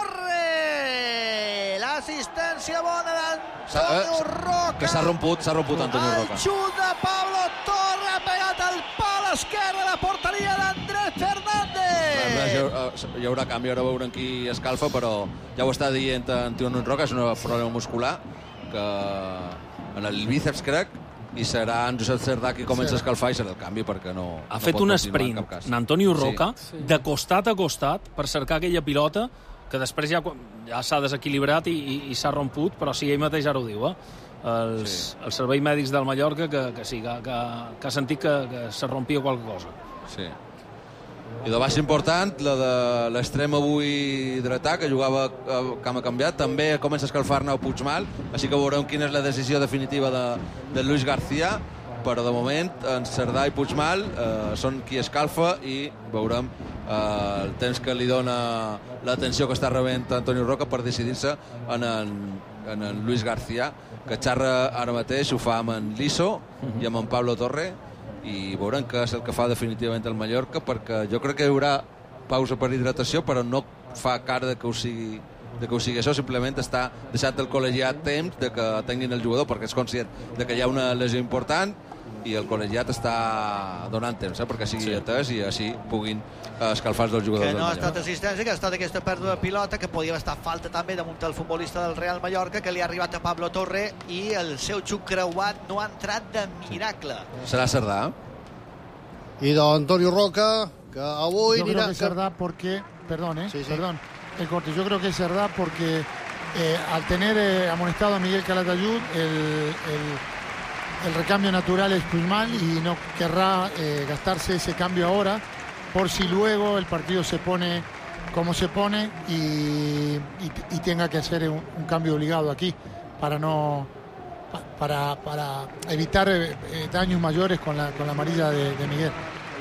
Torre, l'assistència bona d'Antonio Roca. Que s'ha romput, s'ha romput Antonio Roca. El xut de Pablo Torre ha pegat al pal esquerre de la porteria d'Andrés Fernández. Hi haurà canvi, ara veurem qui escalfa, però ja ho està dient Antonio Roca, és un problema muscular que en el bíceps, crec, i serà en Josep Cerdà qui comença a escalfar i serà el canvi perquè no... Ha no fet pot un continuar sprint, en cap cas. n'Antonio Roca, Sí. de costat a costat, per cercar aquella pilota, que després ja, ja s'ha desequilibrat i, i, i s'ha romput, però sí, ell mateix ara ho diu, eh? Els, Sí. els serveis mèdics del Mallorca, que, que sí, que, que, que ha sentit que, que se rompia qualque cosa. Sí. I de baixa important, la de l'extrem avui dretà, que jugava a camp a canviat, també comença a escalfar-ne Puigmal, així que veurem quina és la decisió definitiva de, de Luis García, però de moment en Cerdà i Puigmal eh, són qui escalfa i veurem eh, el temps que li dona l'atenció que està rebent Antonio Roca per decidir-se en, en, en en Luis García, que xarra ara mateix, ho fa amb en Liso i amb en Pablo Torre, i veurem què és el que fa definitivament el Mallorca, perquè jo crec que hi haurà pausa per hidratació, però no fa cara de que ho sigui de que ho sigui això, simplement està deixat el col·legiat temps de que tinguin el jugador, perquè és conscient de que hi ha una lesió important i el col·legiat està donant temps eh, perquè sigui sí. atès i així puguin escalfar els dos jugadors Que no ha del estat Mallorca. assistència, que ha estat aquesta pèrdua de pilota, que podia estar falta també damunt el futbolista del Real Mallorca, que li ha arribat a Pablo Torre i el seu xut creuat no ha entrat de miracle. Serà Cerdà? I d'Antonio Roca, que avui Yo creo anirà... que es verdad porque, perdón, eh, Sí, sí. perdón, el corte. Yo creo que es verdad porque eh, al tener eh, amonestado a Miguel Calatayud, el, el, el recambio natural es Puigmal y no querrá eh, gastarse ese cambio ahora, por si luego el partido se pone como se pone y, y, y tenga que hacer un, un cambio obligado aquí para no pa- para, para evitar eh, eh, daños mayores con la, con la amarilla de, de Miguel.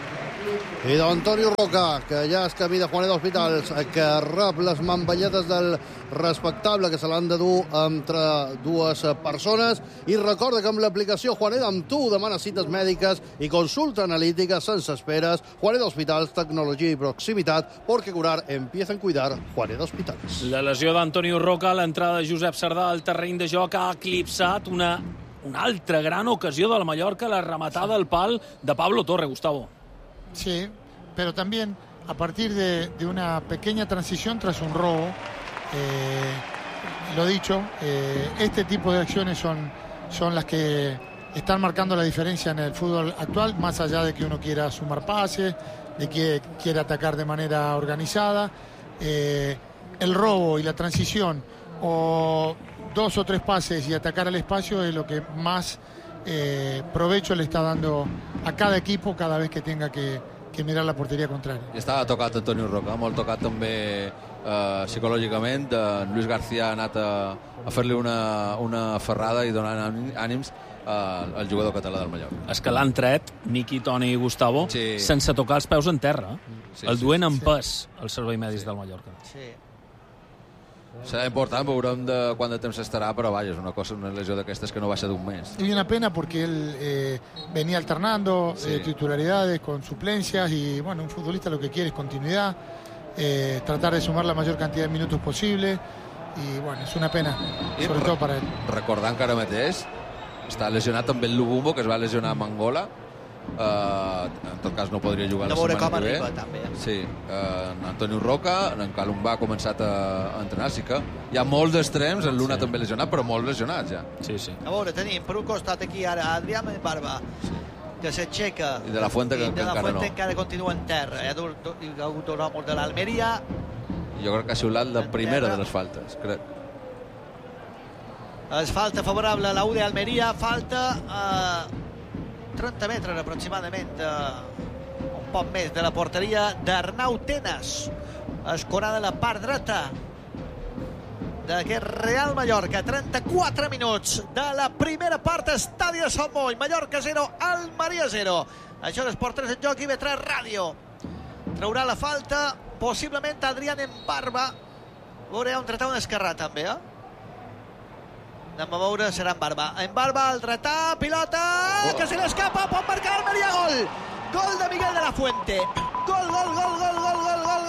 I d'Antonio Roca, que ja és camí de Juanet d'Hospitals, que rep les mamballetes del respectable, que se l'han de dur entre dues persones. I recorda que amb l'aplicació Juanet amb tu demana cites mèdiques i consulta analítica sense esperes. Juanet d'Hospitals, tecnologia i proximitat, porque curar empieza en cuidar. Juanet d'Hospitals. La lesió d'Antonio Roca, l'entrada de Josep Cerdà al terreny de joc ha eclipsat una, una altra gran ocasió del Mallorca, la rematada al pal de Pablo Torre, Gustavo. Sí, pero también a partir de, de una pequeña transición tras un robo, eh, lo dicho, eh, este tipo de acciones son, son las que están marcando la diferencia en el fútbol actual, más allá de que uno quiera sumar pases, de que quiera atacar de manera organizada. Eh, el robo y la transición, o dos o tres pases y atacar al espacio, es lo que más eh, provecho le está dando a cada equipo cada vez que tenga que, que mirar la porteria contraria. I estava tocat Antonio Roca, molt tocat també eh, psicològicament. Eh, Luis García ha anat a, a fer-li una, una ferrada i donant ànims eh, al jugador català del Mallorca. És que l'han tret, Miqui, Toni i Gustavo, Sí. sense tocar els peus en terra. Sí, el sí, duen en sí. pes, el servei mèdic del Mallorca. Sí. Serà important, veurem de quant de temps estarà, però vaja, és una cosa, una lesió d'aquestes que no baixa d'un mes. Y una pena porque él eh, venía alternando Sí. eh, titularidades con suplencias y bueno, un futbolista lo que quiere es continuidad, eh, tratar de sumar la mayor cantidad de minutos posible y bueno, es una pena, I sobre re- todo para él. Recordant que ara mateix està lesionat també el Lubumbo, que es va lesionar amb Angola. Uh, en tot cas no podria jugar De la veure setmana com que ve. arriba, també. Sí, uh, en Antonio Roca, en Calumba ha començat a, a entrenar, sí que hi ha molts d'extrems, en Luna sí. també lesionat, però molts lesionats ja. Sí, sí. A veure, tenim per un costat aquí ara Adrià Barba, que s'aixeca. I de la Fuente, que- I de que la encara Fuente no. encara continua en terra. Hi ha, du- du- hi ha hagut dos homes de l'Almeria. Jo crec que ha xiulat la En primera terra. de les faltes, crec. Es falta favorable a la U de Almeria, falta a trenta metres aproximadament, de, un poc més de la porteria d'Arnau Tenas, escorada a la part dreta d'aquest Real Mallorca. Trenta-quatre minuts de la primera part, estadi de Sant Boi. Mallorca zero, Almeria zero. Això és Esport tres en joc i B tres Ràdio. Traurà la falta possiblement Adrián Embarba. Veuré on tratar un esquerrà també, eh? Anem a veure, serà en Barba. En Barba, el dretà, pilota, oh. que se l'escapa, pot marcar Almeria, gol! Gol de Miguel de la Fuente. Gol, gol, gol, gol, gol, gol, gol,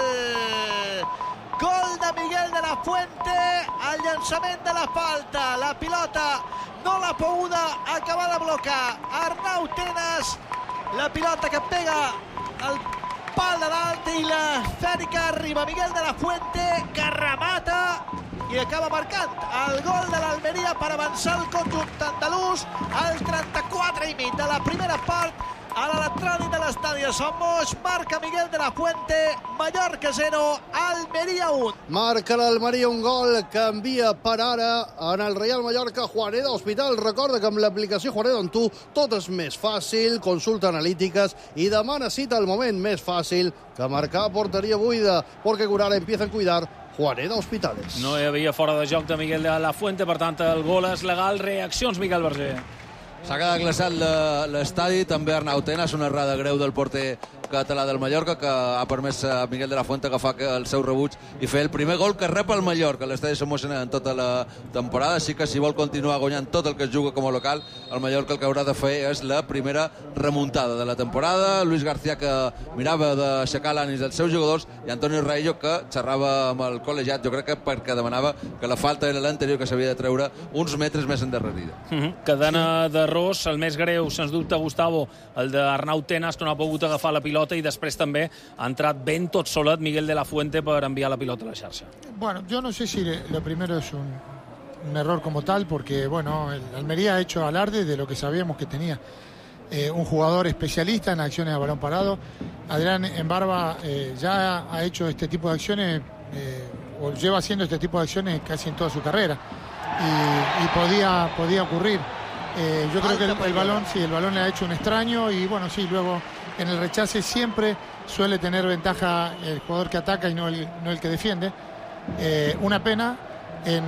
gol! Gol de Miguel de la Fuente, el llançament de la falta. La pilota no l'ha poguda acabar de blocar Arnau Tenas. La pilota que pega al pal de dalt i la fèrica arriba Miguel de la Fuente, que remata i acaba marcant el gol de l'Almeria per avançar el conjunt andalús al trenta-quatre i mig de la primera part. A l'electrònic de l'estadi de Sant Moix marca Miguel de la Fuente. Mallorca zero, Almeria un. Marca l'Almeria un gol que envia per ara en el Real Mallorca Juaneda Hospital. Recorda que amb l'aplicació Juaneda on tu tot és més fàcil, consulta analítiques i demana cita al moment més fàcil que marcar porteria buida, perquè Curara empieza a cuidar Juaneda Hospitales. No hi havia fora de joc de Miguel de la Fuente, per tant el gol és legal. Reaccions, Miquel Verger. S'ha quedat glaçat l'estadi, també Arnau Tenas, una errada greu del porter català del Mallorca, que ha permès a Miguel de la Fuente agafar el seu rebuig i fer el primer gol que rep el Mallorca. L'estadi s'emociona en tota la temporada, així que si vol continuar guanyant tot el que es juga com a local, el Mallorca el que haurà de fer és la primera remuntada de la temporada. Luis García, que mirava d'aixecar l'ànim dels seus jugadors, i Antonio Raillo, que xerrava amb el col·legiat, jo crec que perquè demanava que la falta era l'anterior, que s'havia de treure uns metres més endarrerida. Uh -huh. Cadena d'errors, el més greu, sens dubte, Gustavo, el d'Arnau Tenas, que no ha pogut agafar la pilota, i després també ha entrat ben tot solet Miguel de la Fuente per enviar la pilota a la xarxa. Bueno, yo no sé si lo primero es un, un error como tal, porque bueno, el Almería ha hecho alarde de lo que sabíamos que tenía. Eh, un jugador especialista en acciones a balón parado. Adrián Embarba eh, ya ha hecho este tipo de acciones, eh, o lleva haciendo este tipo de acciones casi en toda su carrera. Y, y podía, podía ocurrir. Eh, yo creo que el, el balón, sí, el balón le ha hecho un extraño y bueno, sí, luego en el rechace siempre suele tener ventaja el jugador que ataca y no el, no el que defiende. Eh, una pena, en,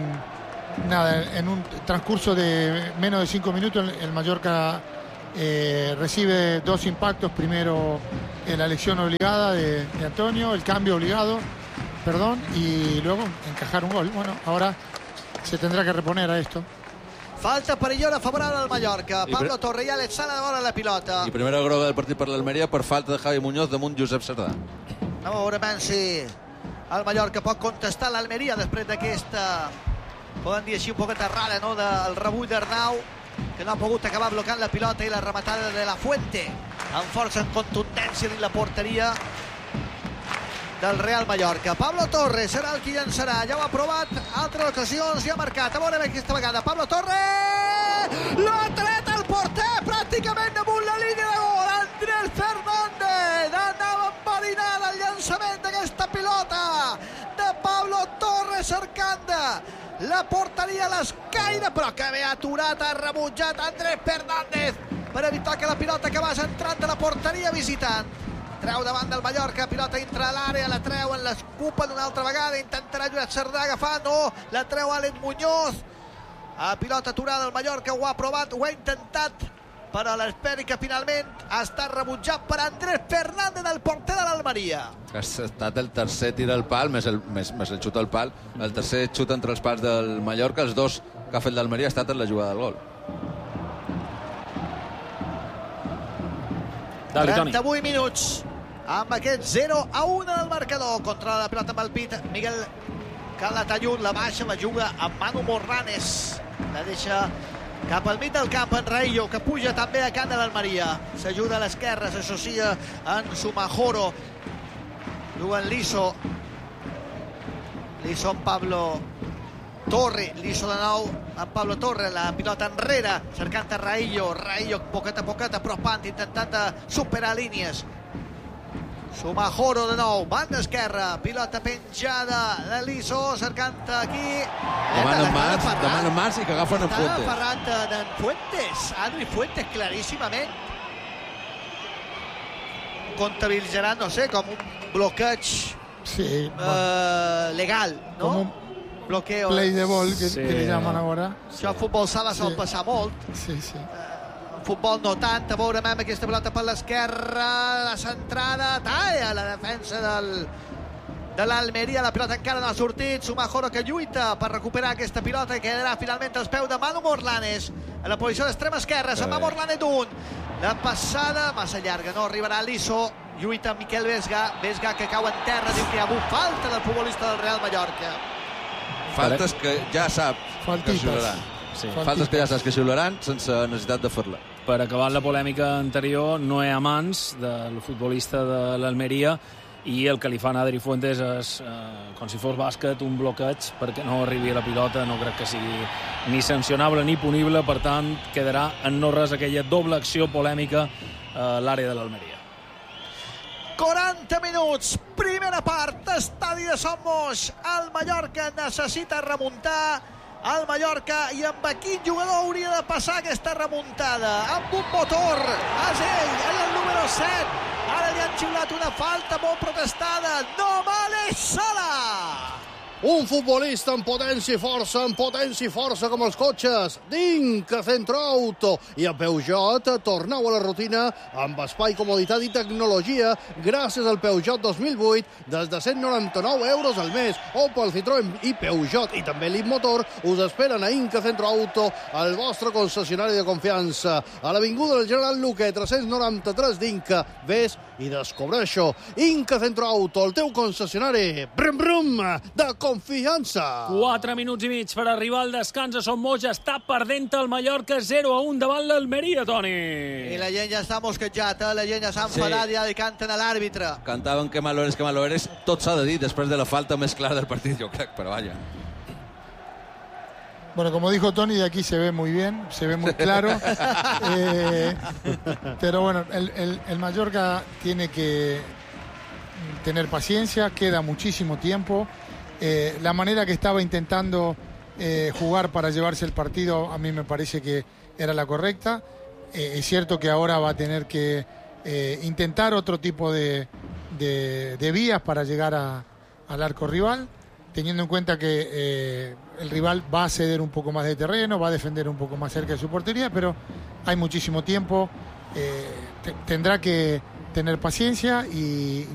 nada, en un transcurso de menos de cinco minutos el, el Mallorca eh, recibe dos impactos. Primero eh, la elección obligada de, de Antonio, el cambio obligado, perdón, y luego encajar un gol. Bueno, ahora se tendrá que reponer a esto. Falta perillosa favorable al Mallorca. Pablo Torre i Alex Sala de la pilota. I primera groga del partit per l'Almeria per falta de Javi Muñoz damunt Josep Sardà. A veure si el Mallorca pot contestar l'Almeria després d'aquesta, podem dir així, un poquet errada, no?, del rebull d'Arnau, que no ha pogut acabar blocant la pilota, i la rematada de la Fuente amb força, en contundència dins la porteria del Real Mallorca. Pablo Torres serà el qui llançarà. Ja ho ha provat altres ocasions i ha marcat. A veure aquesta vegada. Pablo Torres! L'ha tret el porter pràcticament damunt la línia de gol. Andrés Fernández anava enverinada el llançament d'aquesta pilota de Pablo Torres cercant la porteria a l'escaire, però que bé aturat, ha rebutjat Andrés Fernández per evitar que la pilota acabés entrant de la porteria visitant. Treu davant del Mallorca, pilota entra a l'àrea, la treuen, l'escupen una altra vegada, intentarà Josep Cerdà agafar, no, la treu Àlex Muñoz. A pilota aturada el Mallorca, ho ha provat, ho ha intentat, però l'esperi que finalment ha estat rebutjat per Andrés Fernández, el porter de l'Almeria. Ha estat el tercer tir al pal, més el, més, més el xut al pal, el tercer xut entre els pals del Mallorca, els dos que ha fet l'Almeria ha estat en la jugada del gol. Dale, Toni. trenta-vuit minuts amb aquest zero a un del marcador. Contra la pilota amb el pit Miguel Calatayud, la baixa, la juga amb Manu Morlanes, la deixa cap al mig del camp en Raillo, que puja també a camp de l'Almeria. S'ajuda a l'esquerra, s'associa en Sumajoro, duen Liso Liso en Pablo Torre, Liso de nou en Pablo Torre, la pilota enrere cercant a Raillo, Raillo poquet a poquet apropant, intentant superar línies. Sumajoro de nou, banda esquerra, pilota penjada de Liso, cercant aquí. Demana Mars, demana Mars i que agafen en Fuentes. Està Ferran d'en Fuentes, Adri Fuentes, claríssimament. Comptabilitzarà, no sé, com un bloqueig Sí, eh, legal, no? com un Bloqueo. play de ball, que, Sí, que li llamen no. ara. Això a futbol sala sol Sí. passar molt. Sí, sí. Futbol no tant, a veure amb aquesta pilota per l'esquerra, la centrada, talla la defensa del, de l'Almeria, la pilota encara no ha sortit, Sumajoro que lluita per recuperar aquesta pilota i quedarà finalment als peus de Manu Morlanes a la posició d'extrema esquerra, se'n va Morlanes d'un, la passada massa llarga, no arribarà Liso, lluita Miquel Vesga, Vesga que cau en terra, diu que hi ha hagut falta del futbolista del Real Mallorca. Faltes que ja sap que Faltites. xiularan. Sí. Faltes que ja saps que xiularan sense necessitat de fer-la. Per acabar la polèmica anterior, no hi ha mans del futbolista de l'Almeria i el que li fan a Adri Fuentes és, eh, com si fos bàsquet, un bloqueig perquè no arribi a la pilota. No crec que sigui ni sancionable ni punible, per tant, quedarà en no res aquella doble acció polèmica a l'àrea de l'Almeria. quaranta minuts, primera part, estadi de Son Moix. El Mallorca necessita remuntar, el Mallorca, i amb quin jugador hauria de passar aquesta remuntada? Amb un motor, és ell, és el número set. Ara li han xiulat una falta molt protestada. No vale Sala! Un futbolista amb potència i força, amb potència i força com els cotxes. Dinca Centroauto. I a Peugeot torneu a la rutina amb espai, comoditat i tecnologia gràcies al Peugeot dos mil vuit des de cent noranta-nou euros al mes. Opel, Citroën i Peugeot i també l'Ipmotor us esperen a Inca Centroauto, el vostre concessionari de confiança. A l'avinguda del General Luque, tres-cents noranta-tres d'Inca. Ves i descobreixo. Inca Centroauto, el teu concessionari. Brum, brum, de confiança. quatre minuts i mig per arribar al descans a Son Moix. Està perdent el Mallorca zero a un davant l'Almeria, Toni. I la gent ja està mosquejada, la gent ja s'ha enfadat, Sí. ja li canten a l'àrbitre. Cantaven que malo eres, que malo eres. Tot s'ha de dir després de la falta més clara del partit, jo crec, però vaja. Bueno, como dijo Tony, de aquí se ve muy bien, se ve muy claro. Eh, pero bueno, el, el, el Mallorca tiene que tener paciencia, queda muchísimo tiempo. Eh, la manera que estaba intentando eh, jugar para llevarse el partido a mí me parece que era la correcta. Eh, es cierto que ahora va a tener que eh, intentar otro tipo de, de, de vías para llegar a, al arco rival, teniendo en cuenta que eh, el rival va a ceder un poco más de terreno, va a defender un poco más cerca de su portería, pero hay muchísimo tiempo, eh, te, tendrá que tener paciencia y